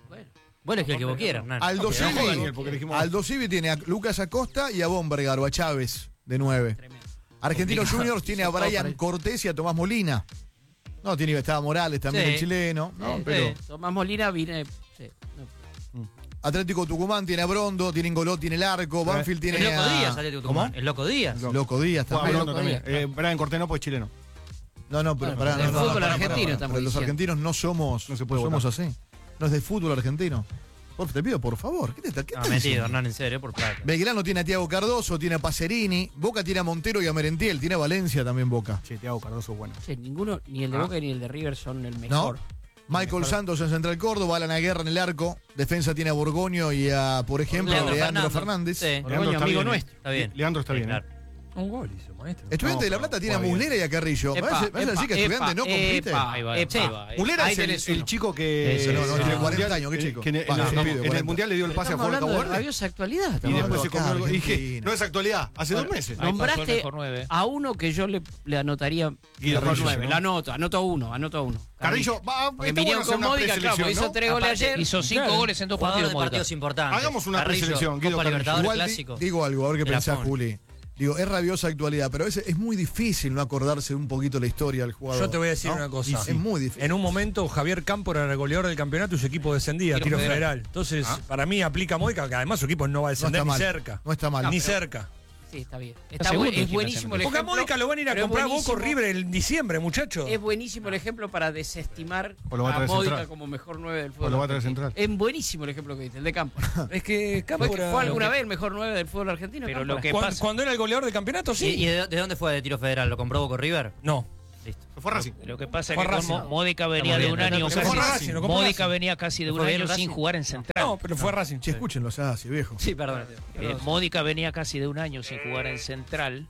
Vos elegís el que vos quieras, Hernán. Aldo Pero no, Civi. Daniel, porque elegimos a- Aldo Civi tiene a Lucas Acosta y a Bombergar o a Chávez de 9. Argentinos Complicado. Juniors tiene a Hizo todo Brian para- Cortés y a Tomás Molina. No, estaba Morales también, Sí. el chileno. No, Sí, pero sí. Tomás Molina vine. Sí, no. Atlético Tucumán tiene a Brondo, tiene Ingoló, tiene el arco, Banfield El tiene Loco a... Díaz, Atlético Tucumán. El Loco Díaz. Loco Díaz Juega también. Brondo Loco también. Díaz. Brian Cortés no, pues chileno. No, pero Bueno, pará, del no, fútbol pará, argentino pará. estamos Pero los diciendo. argentinos no somos, No se puede somos así. No es del fútbol argentino. Te pido, por favor. ¿Qué te está No, diciendo? metido, Hernán, en serio, por plata. Belgrano tiene a Tiago Cardoso, tiene a Pacerini, Boca tiene a Montero y a Merentiel, tiene a Valencia también Boca. Che, Thiago Cardoso es bueno. Che, ninguno, ni el de Boca ni el de River son el ¿No? mejor. Michael Santos en Central Córdoba, Alan Aguerra en el arco, defensa tiene a Borgoño y a, por ejemplo, Leandro Fernández. Sí. Leandro Borgoño, está amigo bien, nuestro. Está bien. Leandro está Sí, bien. claro. Un gol hizo, maestro. Estudiante de La Plata tiene a Muslera y a Carrillo. ¿Me vas a decir que Estudiante no compite? Ahí va, Epa. ahí va. Mulera Ahí es el tenés uno. chico que. Ese no, tiene el 40 mundial- años, qué chico. que en Bueno, el- se pide, en el 40. mundial le dio el pase a Estamos Jorge hablando de Warner. rabiosa actualidad. Y estamos después se acá, comió algo. Y dije, Argentina. no es actualidad, hace 2 meses. Ahí pasó el Nombraste mejor 9. a uno que yo le anotaría Guido mejor Carrillo, 9. ¿no? Lo anoto uno. Carrillo, va, Porque está bueno vinieron hacer con una Módica, claro, porque preselección, hizo ¿no? 3 goles Aparte, ayer. Hizo 5 Claro. goles en 2 Jugador partidos. de Módica. partidos importantes. Hagamos una Carrillo, preselección, Guido Copa Carrillo. Libertadores, Igual clásico. digo algo, a ver qué Te la pensás, pone. Juli. Digo, es rabiosa actualidad, pero a veces es muy difícil no acordarse un poquito la historia del jugador. Yo te voy a decir ¿no? una cosa. Y sí, es muy difícil. En un momento, Javier Campo era el goleador del campeonato y su equipo descendía, tiro federal. Entonces, para mí aplica Módica, que además su equipo no va a No descender está ni mal. cerca. No está mal. Ni cerca. Sí, está bien. segundo Es en buenísimo el Porque a ejemplo. Módica lo van a ir a pero es comprar Boca buenísimo- River en diciembre, muchachos. Es buenísimo el ejemplo para desestimar O lo va a a traer Módica central. como mejor 9 del fútbol. O lo va a traer argentino. central. Es buenísimo el ejemplo que diste, el de Campo. Es que Campo ¿Fue, era- fue alguna vez el mejor 9 del fútbol argentino? Pero Cámpora? lo que Cuando, pasa- cuando era el goleador del campeonato, ¿Y sí. de dónde fue de tiro federal? ¿Lo compró Boca River? No. Listo. Fue Racing. Lo que pasa es Fue que con Racing. Módica venía Estamos de bien, un año Se fue casi. Racing, lo compró Módica Racing. venía casi de un ¿Fue año Racing? sin jugar en Central. No, pero fue Racing. Che, escúchenlos así, viejo. Sí, perdón. Módica venía casi de un año sin jugar en Central.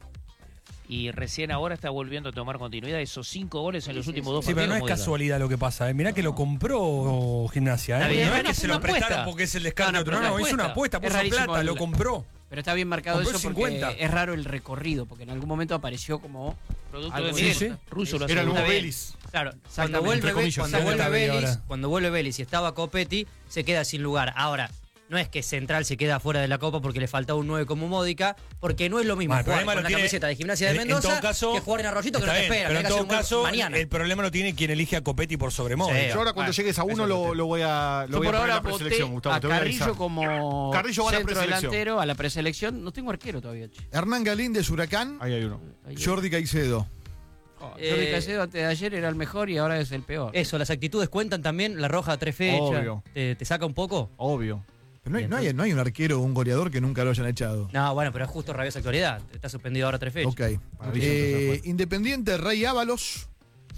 Y recién ahora está volviendo a tomar continuidad. Esos 5 goles en los últimos 2 Sí, partidos. pero no es Módica. casualidad lo que pasa. Mirá que lo compró Gimnasia. Está bien, No es bueno, que fue se lo una apuesta. prestaron porque es el descarte No, no, otro. pero No, una hizo una apuesta. apuesta, Es puso rarísimo plata, el- lo compró. Pero está bien marcado Compró eso porque 50. es raro el recorrido, porque en algún momento apareció como... Producto Algo de sí, Miguel. sí. Russo lo Era el asegura. nuevo bien. Vélez. Claro, cuando Exactamente, vuelve, entre comillas, cuando sí, vuelve está bien Vélez, ahora. cuando vuelve Vélez y estaba Copetti, se queda sin lugar. Ahora, no es que Central se queda fuera de la Copa porque le faltaba un 9 como Módica, porque no es lo mismo Bueno, el jugar problema con lo una tiene- camiseta de Gimnasia de en Mendoza todo caso, que jugar en Arroyito que no Está te bien, espera. pero tenés en que hacer todo un gol caso, mañana. el problema lo tiene quien elige a Copetti por sobre Módica. Sí. Yo ahora cuando llegues a uno lo voy a Yo poner por a ahora la voté preselección, Gustavo. a Te voy a Carrillo avisar. como Carrillo va a la centro preselección. delantero, a la preselección. No tengo arquero todavía, che. Hernán Galíndez, Huracán. Ahí hay uno. Jordi Caicedo. Jordi Caicedo antes de ayer era el mejor y ahora es el peor. Eso, las actitudes cuentan también, la roja a 3 fechas. Obvio. ¿Te saca un poco? Obvio. Pero no hay un arquero o un goleador que nunca lo hayan echado. No, bueno, pero es justo rabiosa actualidad. Está suspendido ahora 3 fechas. Ok. Maravilla, Independiente, Rey Ábalos.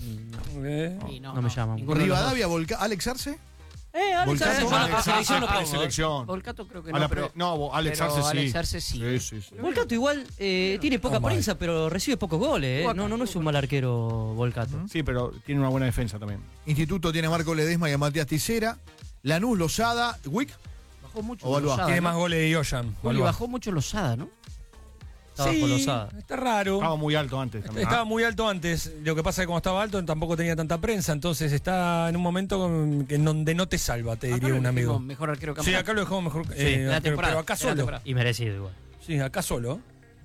Y No me llama. ninguno de los Rivadavia, Alex Arce. Alex Volcato, Arce, yo a la Alex preselección lo Arce, pongo. preselección. Volcato creo que A no, la pero, Alex pero Arce sí. Alex Arce sí. Sí. Volcato igual tiene poca mal. prensa, pero recibe pocos goles. No es un mal arquero Volcato. Sí, pero tiene una buena defensa también. Instituto tiene a Marco Ledesma y a Matías Ticera. Lanús, Lozada, Wick. Bajó mucho O Balboa. Lozada, Tiene ¿no? más goles de Yoyan. Juli, Balboa. bajó mucho Lozada, ¿no? Estaba colosada. Está raro. Estaba muy alto antes también. Estaba muy alto antes. Lo que pasa es que como estaba alto tampoco tenía tanta prensa. Entonces está en un momento en donde no te salva, te Acá diría lo un amigo. dijimos Mejor arquero Sí, campeón. acá lo dejamos mejor. de la temporada, pero acá de la solo. temporada. Y merecido igual. Sí, acá solo.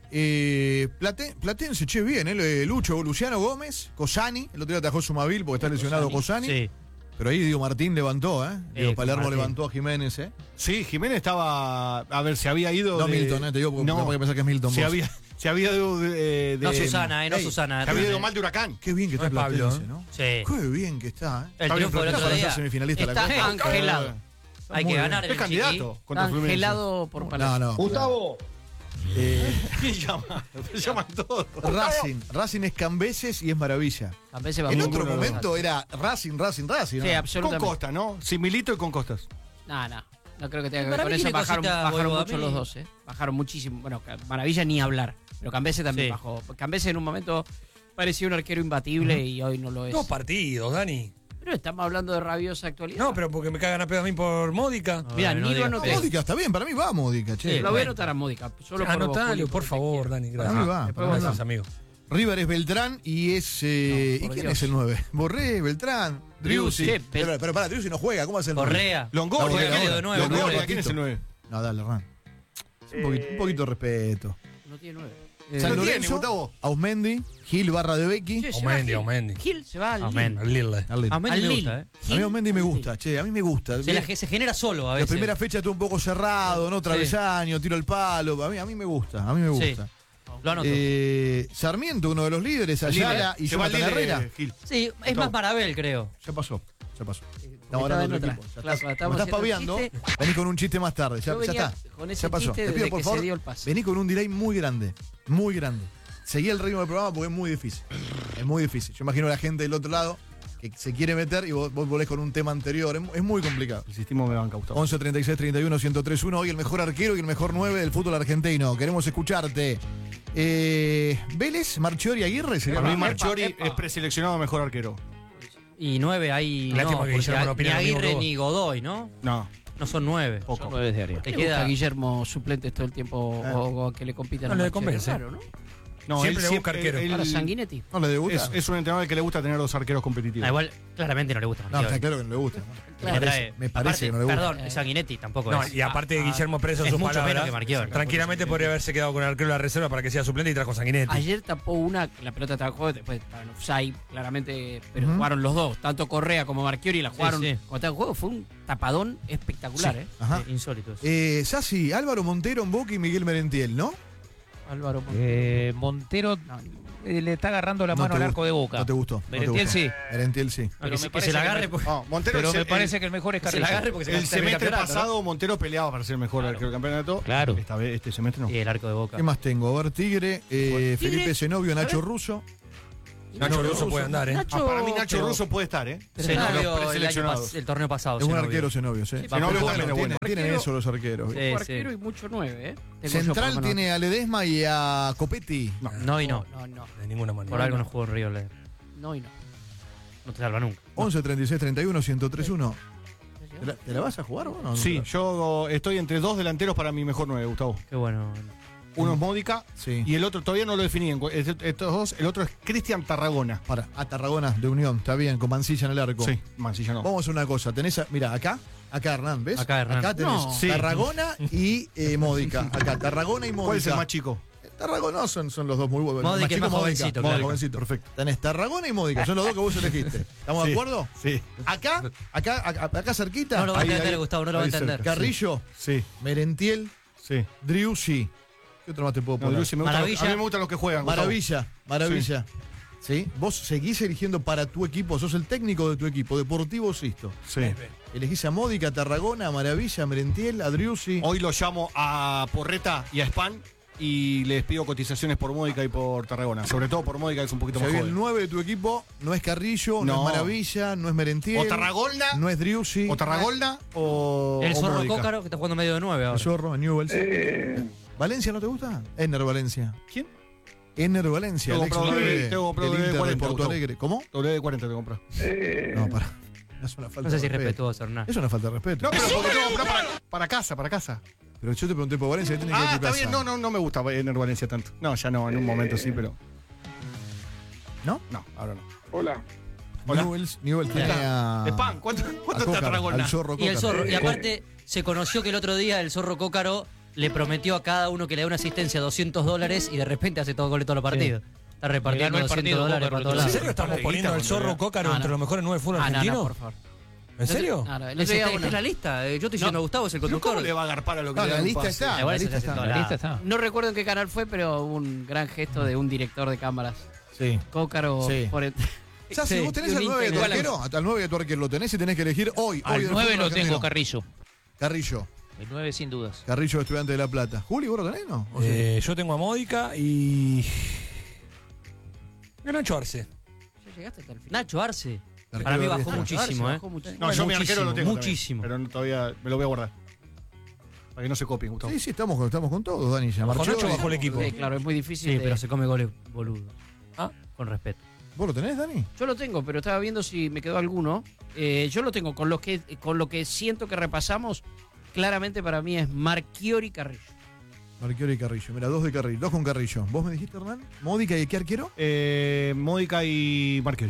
Platense, che, bien, Lucho, Luciano Gómez, Cosani. El otro día atajó Sumavil porque está lesionado Cosani. Sí. Pero ahí Diego Martín levantó, Diego Palermo Martín. levantó a Jiménez, Sí, Jiménez estaba. A ver, se había ido. No de- Milton, te digo porque No, capaz que pensás que es Milton. se vos. había ido de. No Susana, no Ey, Susana. Se había ido mal de Huracán. Qué bien que está No es Pablo, Platense, ¿no? Sí. Qué bien que está, El Está bien triunfo del Está otro para ser día. semifinalista de la Está Copa. angelado. Hay que ganar Es el Chiqui. candidato contra Fluminense. Angelado por Palacio. No, no. Gustavo, ¿Quién llama? Me llaman todos. Racing es Cambeses y es Maravilla. A veces va En muy otro bueno. momento era Racing. Sí, ¿no? Con absolutamente. Costa, ¿no? Sin Milito y con Costas. No creo que tenga que ver Para con mí eso. tiene Bajaron cosita, Boivoda, mucho a mí. los dos, Bajaron muchísimo. Bueno, Maravilla ni hablar. Pero Cambese también Sí. bajó. Cambese en un momento parecía un arquero imbatible y hoy no lo es. 2 partidos, Dani. Pero estamos hablando de rabiosa actualidad. No, pero porque me cagan a pedo a mí por Módica. Mira, No, no Nido digas no feo. te. Módica está bien, para mí va Módica, che. Sí, Lo voy a anotar a Módica. Solo por vos, Anotalo, Juli, por porque favor, te Dani. Para mí Gracias. va. Después Gracias, vos amigo. River es Beltrán y es. ¿Y por quién Dios. es el 9? Borré, Beltrán, Driussi. Sí, Pero para, Driussi no juega, ¿cómo hace el 9? Correa. Longoria. Longoria, de nueve, Longoria, Longoria. ¿quién es el 9? No, dale, Hernán. Un poquito de respeto. No tiene 9. San ¿Lo tiene, Lorenzo, Gustavo? Ausmendi, Gil barra de Becky. Aumendi. Gil se va al Aumendi. Al Lille. Al Lille. A Mendy Al me Lille. gusta, A mí Ausmendi me gusta, che, a mí me gusta. Se genera solo a La veces. primera fecha estuvo un poco cerrado, ¿no? Travesaño, tiro al palo. A mí me gusta, a mí me gusta. Lo anoto. Sarmiento, uno de los líderes, Ayala y Se va al Jonathan Lille, Herrera. Gil. Sí, es más Marabel, creo. Ya pasó. Estamos estaba hablando en de otra. otro equipo. Ya Claro, estás, estamos me estás haciendo paviando. chiste. Vení con un chiste más tarde. Ya Yo venía está. con ese Ya pasó. chiste Te desde pido, por que favor, se dio el pase. vení con un delay muy grande. Muy grande. Seguí el ritmo del programa porque es muy difícil. Es muy difícil. Yo imagino a la gente del otro lado que se quiere meter y vos volvés con un tema anterior. Es muy complicado. El sistema me banca, Gustavo. 11 36 31 1031. Hoy el mejor arquero y el mejor 9 del fútbol argentino. Queremos escucharte. Vélez, Marchiori, Aguirre. ¿Sería Para mí más? Marchiori epa. es preseleccionado mejor arquero. Y 9 ahí. Lástima No, que porque Guillermo no opina ni lo mismo que Aguirre vos. ni Godoy, ¿no? No, No son 9. poco. de área. Te ¿Te queda queda. Guillermo suplentes todo el tiempo o que le compitan No a le Marchiori? convence. Claro, ¿no? No, Siempre él le busca arquero. Para Sanguinetti. No le debuta. Es un entrenador que le gusta tener dos arqueros competitivos. Igual, claramente no le gusta. No, Marchiori. está claro que no le gusta. Le trae- Me parece aparte, que no le gusta. Perdón, Sanguinetti tampoco No, es. y aparte de Guillermo Preso, es sus mucho menos palabras, que Marchiori. tranquilamente podría haberse quedado con el arquero de la reserva para que sea suplente y trajo Sanguinetti. Ayer tapó una, la pelota estaba en juego, después estaba en offside, claramente, pero jugaron los dos, tanto Correa como Marchiori la jugaron. sí. Cuando estaba en juego fue un tapadón espectacular, Sí. Ajá. Insólito eso. Sassi, Álvaro Montero en Boca y Miguel Merentiel, ¿no? Álvaro Montero le está agarrando la No mano te al gustó. arco de Boca. No te gustó. Merentiel sí. Merentiel sí. Pero Que me se parece la que agarre. me- porque- No, Montero Pero es me el- parece que el mejor es que se la Carrillo. agarre porque se el termina semestre campeonato, ¿no? pasado Montero peleaba para ser el mejor arquero del campeonato. Claro. Esta vez, este semestre no. Y el arco de Boca. ¿Qué más tengo? A ver, Tigre, Felipe Zenobio, Nacho Russo. Nacho Russo puede andar, ¿eh? Nacho, Para mí Nacho pero- Russo puede estar, ¿eh? Zenobio Los el, año preseleccionados. el torneo pasado. Es buen Zenobio. arquero Zenobio, ¿sí? Zenobio también es bueno. Tienen eso los arqueros. Sí, Fue sí. arquero y mucho 9, ¿eh? Tengo yo por lo Central menos. tiene a Ledesma y a Copetti. No y no. No. De ninguna manera. Por algo no jugó en Río Leer. No y no. No te salva nunca. 11 36 31 1031. ¿Te la vas a jugar vos? No, Sí, yo estoy entre dos delanteros para mi mejor 9, Gustavo. Qué bueno. Uno es Módica Sí. y el otro todavía no lo definí. Estos dos, el otro es Cristian Tarragona. A Tarragona de Unión, está bien, con Mancilla en el arco. Sí, Mancilla no. Vamos a hacer una cosa, tenés, mira, acá Hernán, ¿ves? Acá Hernán. Acá tenés No. Sí. Tarragona y Módica. Acá, Tarragona y Módica. ¿Cuál es el más chico? Tarragona no, son los dos muy buenos. Módica es más jovencito, claro. Jovencito. Perfecto. Tenés Tarragona y Módica, son los dos que vos elegiste. ¿Estamos de Sí. acuerdo? Sí. Acá cerquita. No lo va a Ahí, entender, ahí. Gustavo, no lo va a Ahí entender. cerca. Carrillo, Sí, Merentiel, sí. Driussi. ¿Qué otro más te puedo No, poner? Lucy, me gusta, Maravilla. a mí me gustan los que juegan. Gustavo. Maravilla. ¿Sí? Vos seguís eligiendo para tu equipo, sos el técnico de tu equipo, Deportivo Sisto. Sí. Elegís a Módica, Tarragona, Maravilla, Merentiel, a Driussi. Hoy lo llamo a Porreta y a Span y les pido cotizaciones por Módica y por Tarragona. Sobre todo por Módica, que es un poquito O sea, más el joven. 9 de tu equipo no es Carrillo, no, No. es Maravilla, no es Merentiel. O Tarragona, no es Driussi. o Tarragona, o El Zorro Módica. Cócaro, que está jugando medio de 9 El ahora. Zorro, Newell's. ¿Valencia no te gusta? Enner Valencia. ¿Quién? Enner Valencia, Tengo el ex comprado 9 tengo comprado del Inter de 40, Porto Gustavo. Alegre. ¿Cómo? W40 te compro. No, para. Es una falta No sé si de es respetuoso, Hernán. Es una falta de respeto. No, pero porque tengo que comprar para casa, para casa. Pero yo te pregunté por Valencia, ¿qué tenés que ir a Ah, tu está casa? bien. No me gusta Ener Valencia tanto. No, ya no, en un momento sí, pero. ¿No? No, ahora no. Hola. Hola. Newell's tiene a... Span, ¿cuánto a está Cócar, Tarragona? al Zorro Y el Cócar. Zorro, y aparte se conoció que el otro día el Zorro Cócaro le prometió a cada uno que le dé una asistencia $200 y de repente hace todo goles todos los partidos. Está repartiendo Le ganó el $200 partido para Cócaro, todos ¿En lados. serio estamos poniendo al Zorro Cócaro No, entre no. los mejores 9 fútbol Ah, no, argentino? no, por favor. ¿En serio? No, no, el Es otro día esta es la lista. Yo estoy diciendo a Gustavo, es el ¿Pero conductor. ¿Cómo le va a agarpar a lo que No, le la da un lista pase? está. Igual La eso lista se hace está. toda La la- lista está. No recuerdo en qué canal fue, pero hubo un gran gesto de un director de cámaras. Sí. Cócaro Sí. por el... Ya, si Sí, vos tenés un al 9 de tu igual a- arquero, al 9 de tu arquero lo tenés y tenés que elegir hoy. Al del 9 fútbol lo argentino. tengo, Carrillo. Carrillo. El 9 sin dudas. Carrillo, Estudiante de La Plata. Juli, ¿vos lo tenés, no? ¿O sí? Yo tengo a Módica y. Nacho Arce. Ya llegaste hasta el final. Nacho Arce. Arquero Para mí de bajó Riestra. muchísimo, Bajó muchísimo. No, yo mi arquero lo tengo. Muchísimo. También, pero no, todavía me lo voy a guardar. Para que no se copien, Gustavo. Sí, estamos con todos, Dani. Ya Con marchó. Nacho bajó el equipo. Sí, claro, es muy difícil. Sí, de- pero se come goles boludo. Ah. Con respeto. ¿Vos lo tenés, Dani? Yo lo tengo, pero estaba viendo si me quedó alguno. Yo lo tengo con lo que siento que repasamos. Claramente para mí es Marchiori Carrillo. Marquiori y Carrillo. Mira, 2 de Carrillo, 2 con Carrillo. ¿Vos me dijiste, Hernán? ¿Módica y qué arquero? Módica y Marqueri.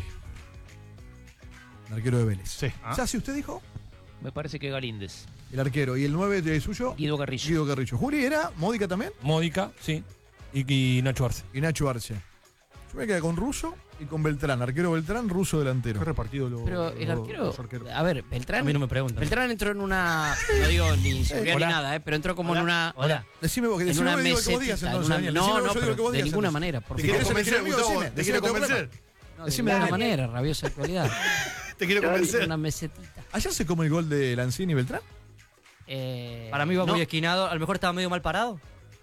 El arquero de Vélez. Sí. ¿Ya si usted dijo? Me parece que Galíndez. El arquero. ¿Y el 9 de suyo? Guido Carrillo. Guido Carrillo. ¿Juli era? ¿Módica también? Módica, sí. Y Nacho Arce. Y Nacho Arce. Yo me quedé con Russo y con Beltrán. Arquero Beltrán, Russo delantero. Qué repartido lo. Pero el arquero. los arqueros. A ver, A Beltrán. mí no me preguntan. Beltrán entró en una. No digo ni seguridad ni Hola. nada, pero entró como en una. Hola. Decime vos, que En decime una vos, digo que vos digas mesetita. entonces, en una- Daniel. No, Decime vos, no, yo digo pero que vos de digas ninguna entonces. manera. Por ¿Te favor. quieres ¿Querés convencer, elegir amigo? Gustavo? Decime, ¿Te quiero decime, convencer? No, de Decime, ninguna Daniel. manera, rabiosa actualidad. Te quiero En convencer. una mesetita. ¿Ayer se come el gol de Lanzini y Beltrán? Para mí va no. muy esquinado. A lo mejor estaba medio mal parado.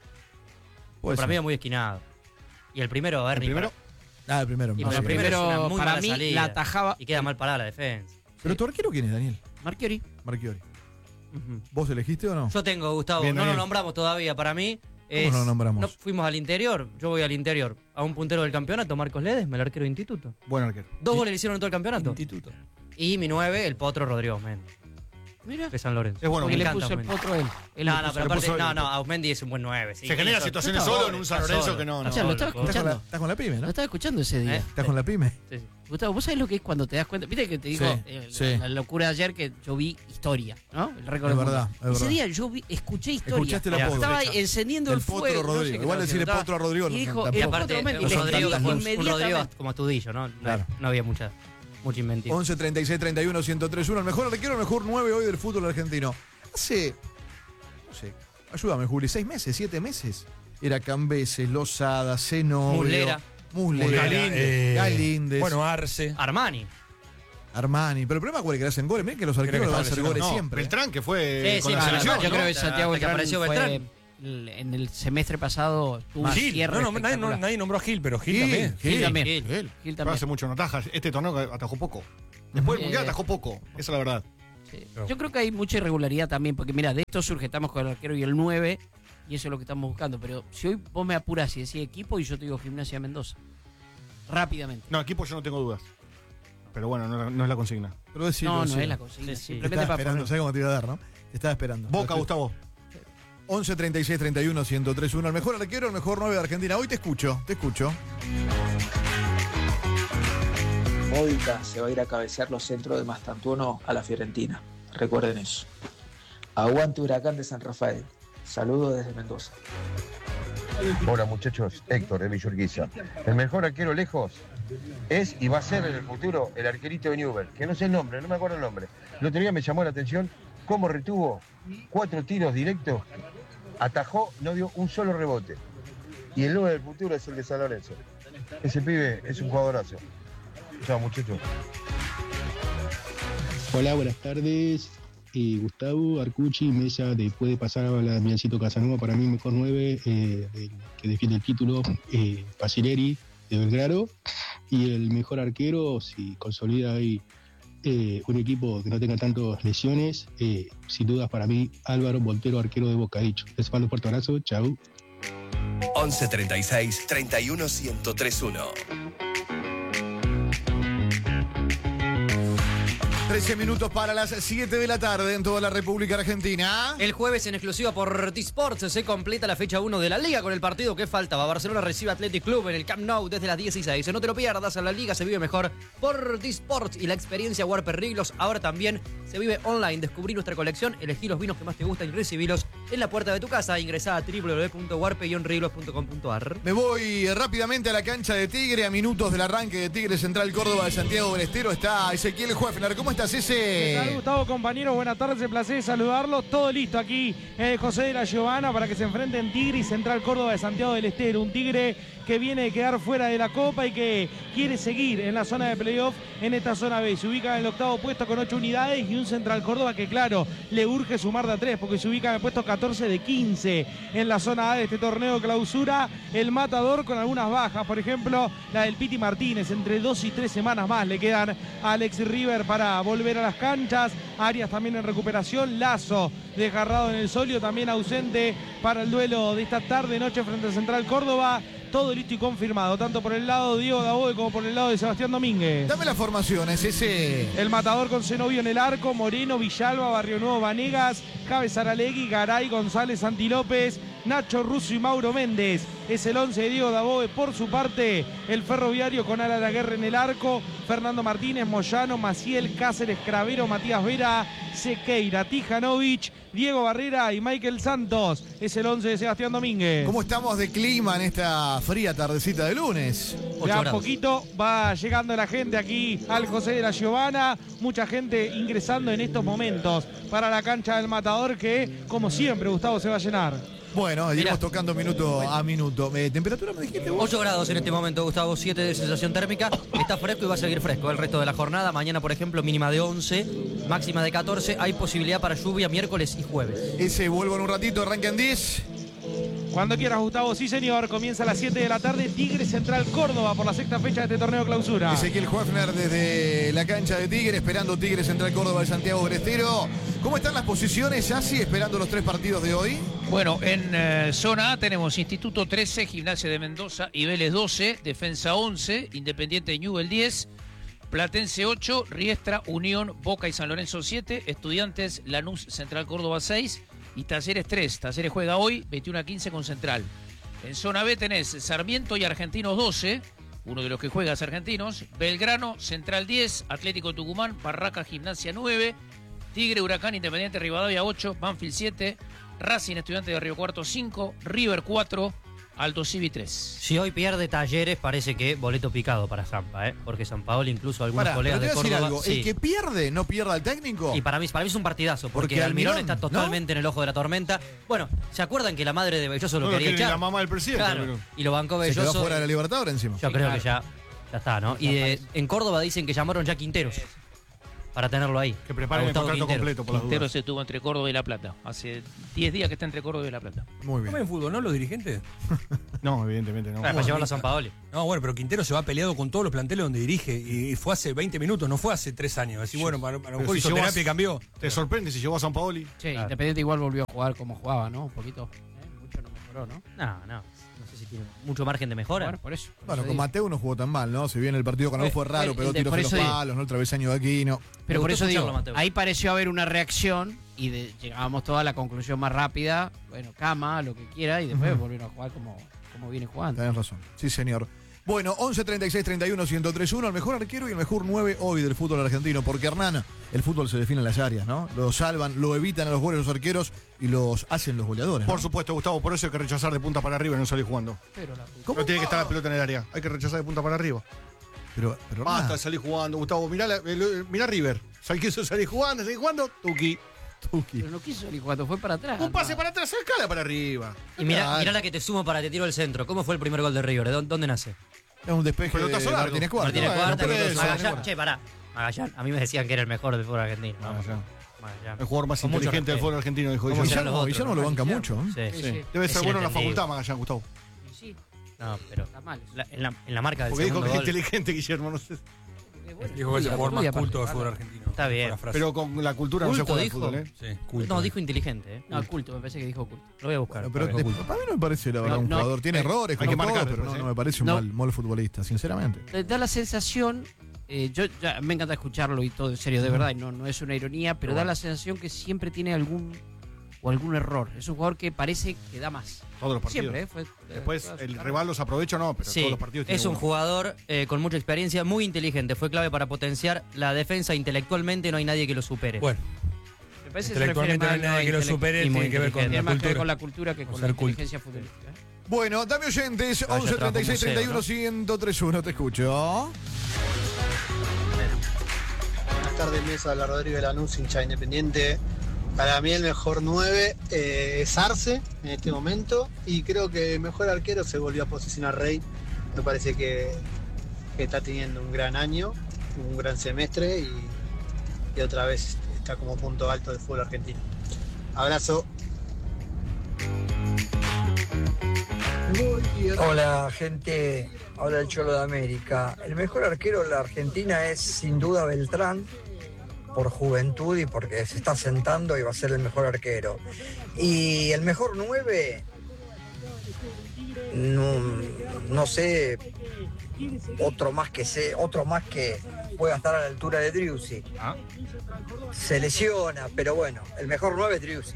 Puede Para mí ser. va muy esquinado. Y el primero, Bernie. ¿El primero? Ah, el primero. Y más el o menos. primero es una muy para mala mí salida. la atajaba Y queda mal parada la defensa. ¿Pero tu arquero quién es, Daniel? Marchiori. Marchiori. Ujú. ¿Vos elegiste o no? Yo tengo, Gustavo, Bien, no lo Daniel. nombramos todavía. Para mí. ¿Cómo no lo nombramos? No, fuimos al interior. Yo voy al interior. A un puntero del campeonato, Marcos Ledesma, el arquero de instituto. Buen arquero. 2 goles le hicieron en todo el campeonato. Instituto. Y mi 9, el potro Rodrigo Mendy, Mira. de San Lorenzo. Es bueno. Porque me le encanta puso el Osmendi. potro él. Él No, le no, puso pero el aparte, puso él. no, Ausmendi es un buen 9. Sí, Se genera eso- situaciones está solo en un San está Lorenzo solo. que no. O sea, lo estaba ¿Estás con, la, escuchando. estás con la pyme, Lo no? estaba escuchando ese día. ¿Estás con la pyme? Sí, sí. Gustavo, ¿vos sabés lo que es cuando te das cuenta? Viste que te digo Sí, sí. la locura de ayer que yo vi historia, ¿no? El récord Es del verdad, mundo. es Ese verdad. día yo escuché historia. Escuchaste la Estaba podre. encendiendo El el potro fuego. Rodrigo. No sé qué Igual estaba decir el haciendo. potro a Rodrigo Y no- dijo, tampoco. Y el aparte, potro Mendy, un le Rodrigo, escribí un Rodrigo inmediatamente. como Tudillo, ¿no? Claro. No había mucha inventiva. 11 36 31 1031. El mejor arquero, el mejor 9 hoy del fútbol argentino. Hace, no sé, ayúdame, Juli, 6 meses, 7 meses. Era Cambeses, Lozada, Zenobio, Muslera. Galíndez, Bueno, Arce. Armani. Armani. Pero el problema es que le hacen goles. Miren que los arqueros que van a estaba hacer goles No, siempre. Beltrán, que fue Sí, con sí, la claro, selección. Yo ¿no? creo que Santiago Hasta que Beltrán apareció fue Beltrán. en el semestre pasado tuvo un Gil. cierre No, nadie, espectacular. nadie nombró a Gil, pero Gil, Gil, también. Gil también. Gil. Gil Pero también. hace mucho no ataja. Este torneo atajó poco. Después del Eh, mundial atajó poco. Esa es la verdad. Sí. Yo creo que hay mucha irregularidad también, porque mira, de esto surge, estamos con el arquero y el 9, y eso es lo que estamos buscando. Pero si hoy vos me apurás y decís equipo, y yo te digo Gimnasia Mendoza. Rápidamente. No, equipo yo no tengo dudas. Pero bueno, no es la consigna. Pero decilo, No, no decilo. es la consigna. Sí, sí. Te Simplemente estaba para esperando, poner- ¿sabes cómo te iba a dar, no? Te estaba esperando. Boca, Gustavo. 11 36 31 1031. El mejor arquero, el mejor 9 de Argentina. Hoy te escucho. Módica se va a ir a cabecear los centros de Mastantuono a la Fiorentina. Recuerden eso. Aguante Huracán de San Rafael. Saludos desde Mendoza. Hola muchachos, Héctor de Villurquiza. El mejor arquero lejos es y va a ser en el futuro el arquerito de Newell, que no sé el nombre, no me acuerdo el nombre. El otro día me llamó la atención cómo retuvo 4 tiros directos, atajó, no dio un solo rebote. Y el 9 del futuro es el de San Lorenzo. Ese pibe es un jugadorazo. Chao muchachos. Hola, buenas tardes. Gustavo Arcucci, Mesa, después de pasar a la Damiancito Casanova, para mí mejor 9, que defiende el título, Pacileri de Belgrano. Y el mejor arquero, si consolida ahí un equipo que no tenga tantas lesiones, sin dudas para mí, Álvaro Montero, arquero de Boca. Dicho. Les mando un fuerte abrazo, chau. 11 36 31 1031. 13 minutos para las 7 de la tarde en toda la República Argentina. El jueves en exclusiva por T-Sports se completa la fecha 1 de la Liga con el partido que faltaba. Barcelona recibe Athletic Club en el Camp Nou desde las 16. No te lo pierdas, la Liga se vive mejor por T-Sports y la experiencia Warper Riglos ahora también se vive online. Descubrí nuestra colección, elegí los vinos que más te gustan y recibílos en la puerta de tu casa. Ingresá a www.warpe-riglos.com.ar. Me voy rápidamente a la cancha de Tigre, a minutos del arranque de Tigre Central Córdoba de Santiago del Estero. Está Ezequiel Huefner. ¿Cómo estás, Ese? ¿Qué tal, Gustavo, compañeros? Buenas tardes, un placer saludarlos. Todo listo aquí en el José de la Giovana para que se enfrenten Tigre y Central Córdoba de Santiago del Estero. Un Tigre que viene de quedar fuera de la Copa y que quiere seguir en la zona de playoff en esta zona B. Se ubica en el 8º puesto con 8 unidades y un Central Córdoba que, claro, le urge sumar de a 3 porque se ubica en el puesto 14 de 15 en la zona A de este torneo de clausura. El Matador con algunas bajas, por ejemplo, la del Piti Martínez. Entre 2 y 3 semanas más le quedan a Alex River para volver a las canchas. Arias también en recuperación. Lazo desgarrado en el solio, también ausente para el duelo de esta tarde-noche frente a Central Córdoba. Todo listo y confirmado, tanto por el lado de Diego Daboe como por el lado de Sebastián Domínguez. Dame las formaciones, Ese. El Matador con Zenobio en el arco, Moreno, Villalba, Barrio Nuevo, Vanegas, Javes Aralegui, Garay, González, Santi López, Nacho Russo y Mauro Méndez. Es el 11 de Diego Daboe. Por su parte, el Ferroviario con Ala Laguerre en el arco, Fernando Martínez, Moyano, Maciel, Cáceres, Cravero, Matías Vera, Sequeira, Tijanovic, Diego Barrera y Michael Santos. Es el 11 de Sebastián Domínguez. ¿Cómo estamos de clima en esta fría tardecita de lunes? De a poquito va llegando la gente aquí al José de la Giovana. Mucha gente ingresando en estos momentos para la cancha del Matador que, como siempre, Gustavo, se va a llenar. Bueno, iremos tocando minuto a minuto. ¿Temperatura me dijiste vos? 8 grados en este momento, Gustavo, 7 de sensación térmica. Está fresco y va a seguir fresco el resto de la jornada. Mañana, por ejemplo, mínima de 11, máxima de 14. Hay posibilidad para lluvia miércoles y jueves. Ese vuelvo en un ratito, arrancan 10. Cuando quieras, Gustavo, sí señor. Comienza a las 7 de la tarde, Tigre Central Córdoba por la sexta fecha de este torneo clausura. Ezequiel Huefner desde la cancha de Tigre, esperando Tigre Central Córdoba de Santiago del Estero. ¿Cómo están las posiciones, Así, esperando los 3 partidos de hoy? Bueno, en zona A tenemos Instituto 13, Gimnasia de Mendoza y Vélez 12, Defensa 11, Independiente de Newell 10, Platense 8, Riestra, Unión, Boca y San Lorenzo 7, Estudiantes, Lanús, Central Córdoba 6 y Talleres 3. Talleres juega hoy 21-15 con Central. En zona B tenés Sarmiento y Argentinos 12, uno de los que juega es Argentinos, Belgrano, Central 10, Atlético Tucumán, Barraca, Gimnasia 9, Tigre, Huracán, Independiente Rivadavia 8, Banfield 7, Racing, Estudiante de Río Cuarto 5, River 4, Aldo Civi 3. Si hoy pierde Talleres, parece que boleto picado para Zampa, porque Sampaoli, incluso algunos colegas de Córdoba... Algo. Sí. El que pierde, ¿no pierda al técnico? Y para mí es un partidazo, porque Almirón está totalmente en el ojo de la tormenta. Bueno, ¿se acuerdan que la madre de Belloso lo quería echar? La mamá del presidente. Claro, y lo bancó Belloso. Se quedó fuera de la Libertadores encima. Yo creo que ya está, ¿no? Y en Córdoba dicen que llamaron ya Quinteros para tenerlo ahí. Que preparen el contrato completo por las dudas. Quintero se tuvo entre Córdoba y La Plata. Hace 10 días que está entre Córdoba y La Plata. Muy bien. ¿No ven fútbol, no, los dirigentes? No, evidentemente no. Para llevarlo a San Paoli. No, bueno, pero Quintero se va peleado con todos los planteles donde dirige y fue hace 20 minutos, no fue hace 3 años. Así, bueno, a lo mejor hizo terapia y cambió. ¿Te sorprende si llegó a San Paoli? Sí, claro. Independiente igual volvió a jugar como jugaba, ¿no? Un poquito. Mucho no mejoró, ¿no? No sé si tiene mucho margen de mejora. Bueno, por eso. Bueno, con Mateo no jugó tan mal, ¿no? Si bien el partido con Alú fue raro, pegó tiros en los palos, ¿no? El travesaño de Aquino. Pero por eso digo, ahí pareció haber una reacción llegábamos todos a la conclusión más rápida, bueno, cama, lo que quiera, y después volvieron a jugar como viene jugando. Tenés razón. Sí, señor. Bueno, 11 36 31 1031, el mejor arquero y el mejor 9 hoy del fútbol argentino, porque Hernán, el fútbol se define en las áreas, ¿no? Lo salvan, lo evitan a los goles los arqueros y los hacen los goleadores, ¿no? Por supuesto, Gustavo, por eso hay que rechazar de punta para arriba y no salir jugando. ¿Cómo? No tiene que estar la pelota en el área, hay que rechazar de punta para arriba. Pero basta de salir jugando, Gustavo, mirá River. Quiso salir jugando, Tuki. Pero no quiso salir jugando, fue para atrás. Un pase para atrás, sacala para arriba. Y mirá la que te sumo para te tiro el centro. ¿Cómo fue el primer gol de River? ¿Dónde nace? Es un despeje de Martínez Cuarta. Martínez Cuarta, Magallán. Che, pará. Magallán, a mí me decían que era el mejor del fútbol argentino. Magallán. El jugador más inteligente del fútbol argentino, dijo Guillermo. Guillermo lo banca mucho. Sí. Debe ser bueno en la facultad, Magallán, Gustavo. Sí. No, pero está mal. En la marca del porque segundo dijo que es gol. inteligente, Guillermo, no sé. Dijo que es el jugador más culto del fútbol argentino. Está bien. Pero con la cultura no se juega el fútbol, ¿eh? Sí, culto. No, dijo inteligente, No, culto, me parece que dijo culto. Lo voy a buscar. Pero para mí no me parece la verdad un jugador. Tiene errores, hay que marcar, pero no me parece un mal futbolista, sinceramente. Da la sensación, me encanta escucharlo y todo, en serio, de verdad, no es una ironía, pero da la sensación que siempre tiene algún error. Es un jugador que parece que da más. Todos los partidos. Siempre, Después el rival los aprovecha o no, pero sí, todos los partidos tienen es un jugador con mucha experiencia, muy inteligente. Fue clave para potenciar la defensa intelectualmente, no hay nadie que lo supere. Bueno. Me parece intelectualmente no hay nadie que lo supere, tiene que ver con la cultura. Que con la cultura que con la inteligencia futbolística. Bueno, dame oyentes, 11 36 31 1031, te escucho. Buenas tardes, mesa, la Rodrigo de Lanús, hincha Independiente. Para mí el mejor 9 es Arce en este momento, y creo que el mejor arquero se volvió a posicionar Rey. Me parece que está teniendo un gran año, un gran semestre, y otra vez está como punto alto del fútbol argentino. Abrazo. Hola gente, habla el Cholo de América. El mejor arquero de la Argentina es sin duda Beltrán, por juventud y porque se está sentando y va a ser el mejor arquero. Y el mejor 9, no sé, otro más que pueda estar a la altura de Driussi. Se lesiona, pero bueno, el mejor 9 es Driussi.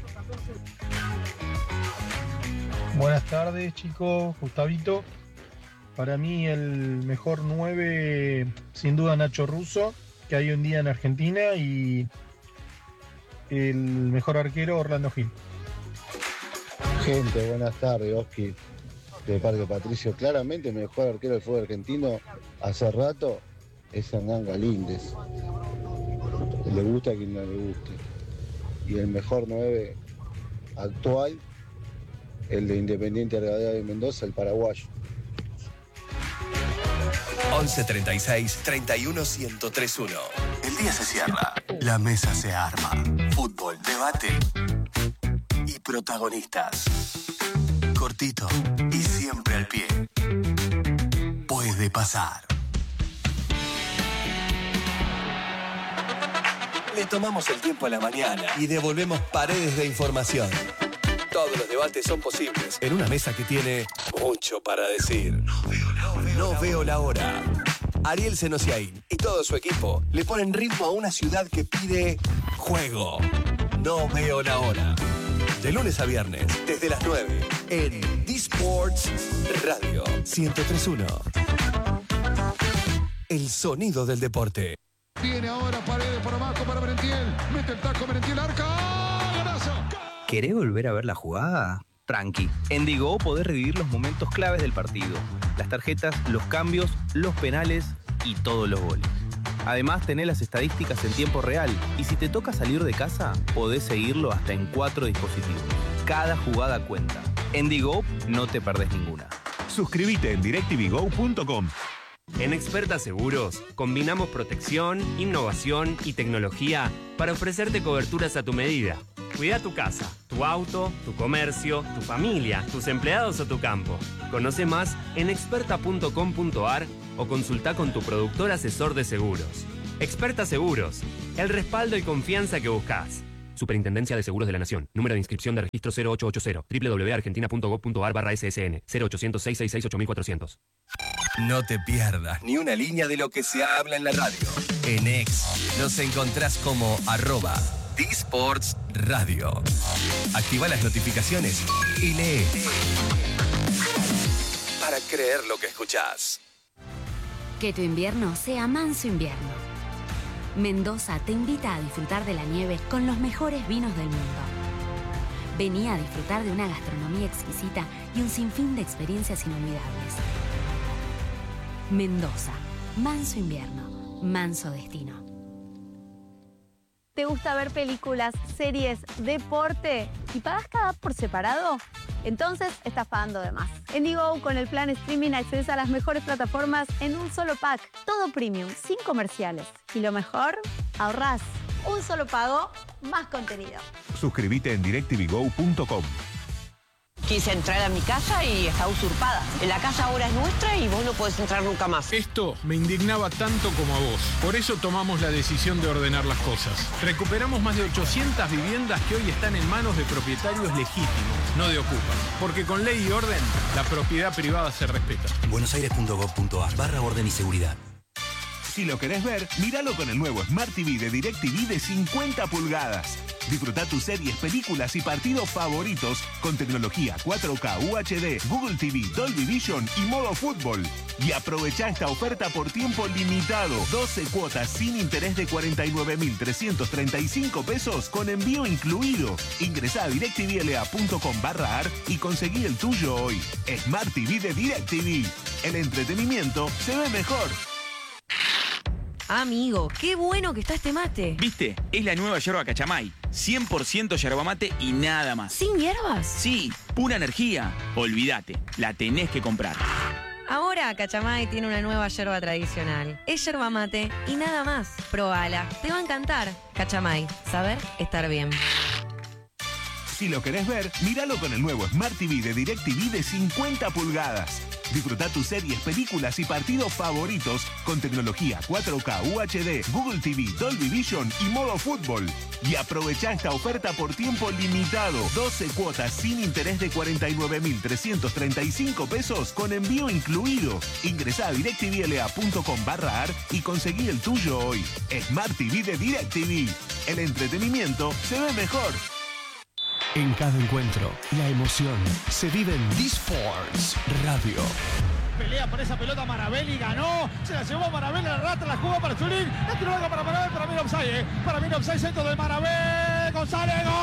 Buenas tardes, chicos, Gustavito. Para mí el mejor 9, sin duda, Nacho Russo, que hay hoy en día en Argentina, y el mejor arquero, Orlando Gil. Gente, buenas tardes, Oski, de Parque Patricio. Claramente el mejor arquero del fútbol argentino hace rato es Hernán Galíndez. Le gusta a quien no le guste. Y el mejor 9 actual, el de Independiente Rivadavia de Mendoza, el paraguayo. 11 36 31 1031. El día se cierra, la mesa se arma. Fútbol, debate y protagonistas. Cortito y siempre al pie. Puede pasar. Le tomamos el tiempo a la mañana y devolvemos paredes de información. Todos los debates son posibles en una mesa que tiene mucho para decir. No veo la hora. Ariel Senosiaín y todo su equipo le ponen ritmo a una ciudad que pide juego. No veo la hora. De lunes a viernes, desde las 9, en D-Sports Radio 1031. El sonido del deporte. Viene ahora Paredes por abajo para Merentiel. Mete el taco Merentiel, arca. ¡Golazo! ¿Querés volver a ver la jugada? Tranqui. En Digo podés revivir los momentos claves del partido. Las tarjetas, los cambios, los penales y todos los goles. Además, tenés las estadísticas en tiempo real. Y si te toca salir de casa, podés seguirlo hasta en 4 dispositivos. Cada jugada cuenta. En Digo no te perdés ninguna. Suscríbete en directvgo.com. En Experta Seguros, combinamos protección, innovación y tecnología para ofrecerte coberturas a tu medida. Cuida tu casa, tu auto, tu comercio, tu familia, tus empleados o tu campo. Conoce más en experta.com.ar o consulta con tu productor asesor de seguros. Experta Seguros, el respaldo y confianza que buscas. Superintendencia de Seguros de la Nación. Número de inscripción de registro 0880. www.argentina.gov.ar/SSN. 0800-666-8400. No te pierdas ni una línea de lo que se habla en la radio. En X nos encontrás como D-Sports Radio. Activa las notificaciones y lee. Para creer lo que escuchás. Que tu invierno sea manso invierno. Mendoza te invita a disfrutar de la nieve con los mejores vinos del mundo. Vení a disfrutar de una gastronomía exquisita y un sinfín de experiencias inolvidables. Mendoza, manso invierno, manso destino. ¿Te gusta ver películas, series, deporte y pagas cada app por separado? Entonces estás pagando de más. En Digo, con el plan streaming accedes a las mejores plataformas en un solo pack. Todo premium, sin comerciales. Y lo mejor, ahorrás. Un solo pago, más contenido. Suscríbete en DirecTVGo.com. Quise entrar a mi casa y está usurpada. La casa ahora es nuestra y vos no podés entrar nunca más. Esto me indignaba tanto como a vos. Por eso tomamos la decisión de ordenar las cosas. Recuperamos más de 800 viviendas que hoy están en manos de propietarios legítimos, no de ocupas. Porque con ley y orden, la propiedad privada se respeta. buenosaires.gov.ar/orden y seguridad. Si lo querés ver, míralo con el nuevo Smart TV de DirecTV de 50 pulgadas. Disfruta tus series, películas y partidos favoritos con tecnología 4K, UHD, Google TV, Dolby Vision y modo fútbol. Y aprovecha esta oferta por tiempo limitado. 12 cuotas sin interés de 49.335 pesos con envío incluido. Ingresá a directvla.com/ar y conseguí el tuyo hoy. Smart TV de DirecTV. El entretenimiento se ve mejor. Amigo, qué bueno que está este mate. ¿Viste? Es la nueva yerba Cachamay. 100% yerba mate y nada más. ¿Sin hierbas? Sí, pura energía. Olvídate, la tenés que comprar. Ahora Cachamay tiene una nueva yerba tradicional. Es yerba mate y nada más. Probala, te va a encantar. Cachamay, saber estar bien. Si lo querés ver, míralo con el nuevo Smart TV de DirecTV de 50 pulgadas. Disfruta tus series, películas y partidos favoritos con tecnología 4K, UHD, Google TV, Dolby Vision y modo fútbol. Y aprovecha esta oferta por tiempo limitado. 12 cuotas sin interés de 49.335 pesos con envío incluido. Ingresá a directvla.com/ar y conseguí el tuyo hoy. Smart TV de DirecTV. El entretenimiento se ve mejor. En cada encuentro, la emoción se vive en D-Sports Radio. Pelea por esa pelota Marabelli, ganó, se la llevó Marabelli, la rata, la jugó para Zulín, la tiró larga para Marabelli, para mí no offside, para mí no offside, centro de Marabelli, González, ¡gol!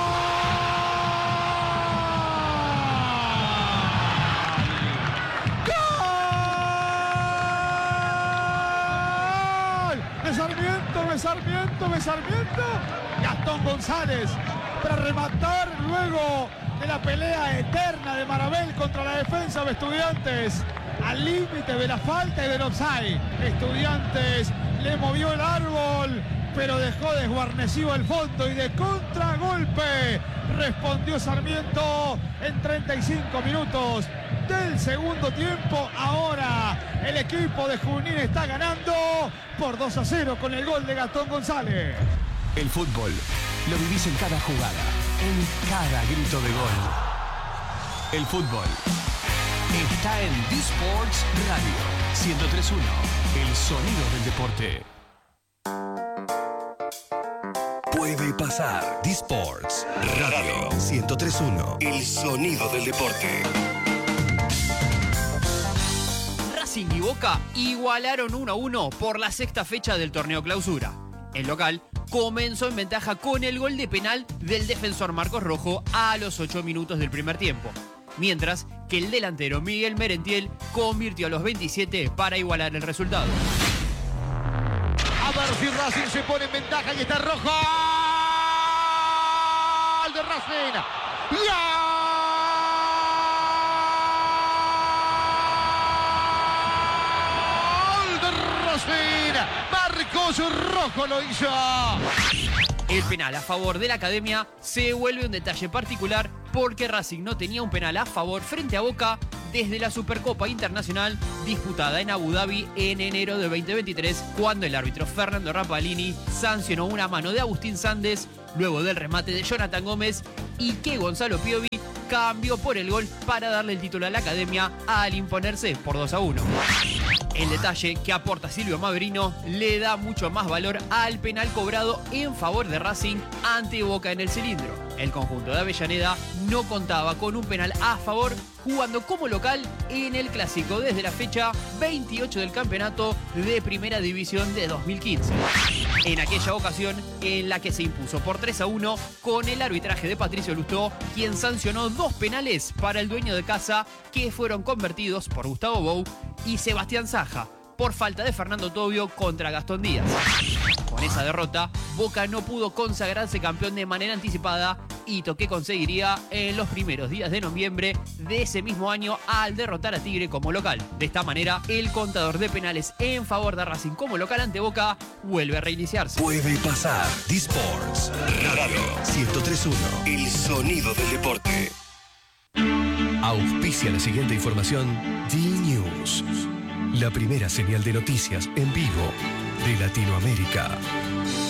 ¡Gol! De Sarmiento, Gastón González, para rematar luego de la pelea eterna de Marabel contra la defensa de Estudiantes, al límite de la falta y del offside. Estudiantes le movió el árbol, pero dejó desguarnecido el fondo y de contragolpe respondió Sarmiento en 35 minutos del segundo tiempo. Ahora el equipo de Junín está ganando por 2-0 con el gol de Gastón González. El fútbol lo vivís en cada jugada, en cada grito de gol. El fútbol está en D-Sports Radio 103.1, el sonido del deporte. Puede pasar. D-Sports Radio 103.1, el sonido del deporte. Racing y Boca igualaron 1-1 por la sexta fecha del torneo Clausura. El local comenzó en ventaja con el gol de penal del defensor Marcos Rojo a los 8 minutos del primer tiempo, mientras que el delantero Miguel Merentiel convirtió a los 27 para igualar el resultado. A ver si Racing se pone en ventaja y está Rojo. ¡Gol de Racing! ¡Gol de Racing! Marcos Rojo lo hizo. El penal a favor de la Academia se vuelve un detalle particular porque Racing no tenía un penal a favor frente a Boca desde la Supercopa Internacional disputada en Abu Dhabi en enero de 2023, cuando el árbitro Fernando Rapalini sancionó una mano de Agustín Sandes luego del remate de Jonathan Gómez y que Gonzalo Piovi cambió por el gol para darle el título a la Academia al imponerse por 2-1. El detalle que aporta Silvio Mavrino le da mucho más valor al penal cobrado en favor de Racing ante Boca en el cilindro. El conjunto de Avellaneda no contaba con un penal a favor jugando como local en el Clásico desde la fecha 28 del campeonato de Primera División de 2015. En aquella ocasión en la que se impuso por 3-1 con el arbitraje de Patricio Lustó, quien sancionó 2 penales para el dueño de casa que fueron convertidos por Gustavo Bou y Sebastián Saja por falta de Fernando Tobio contra Gastón Díaz. Con esa derrota, Boca no pudo consagrarse campeón de manera anticipada, hito que conseguiría en los primeros días de noviembre de ese mismo año al derrotar a Tigre como local. De esta manera, el contador de penales en favor de Racing como local ante Boca vuelve a reiniciarse. Puede pasar. D-Sports Radio 103.1. El sonido del deporte. Auspicia la siguiente información. D-News. La primera señal de noticias en vivo de Latinoamérica.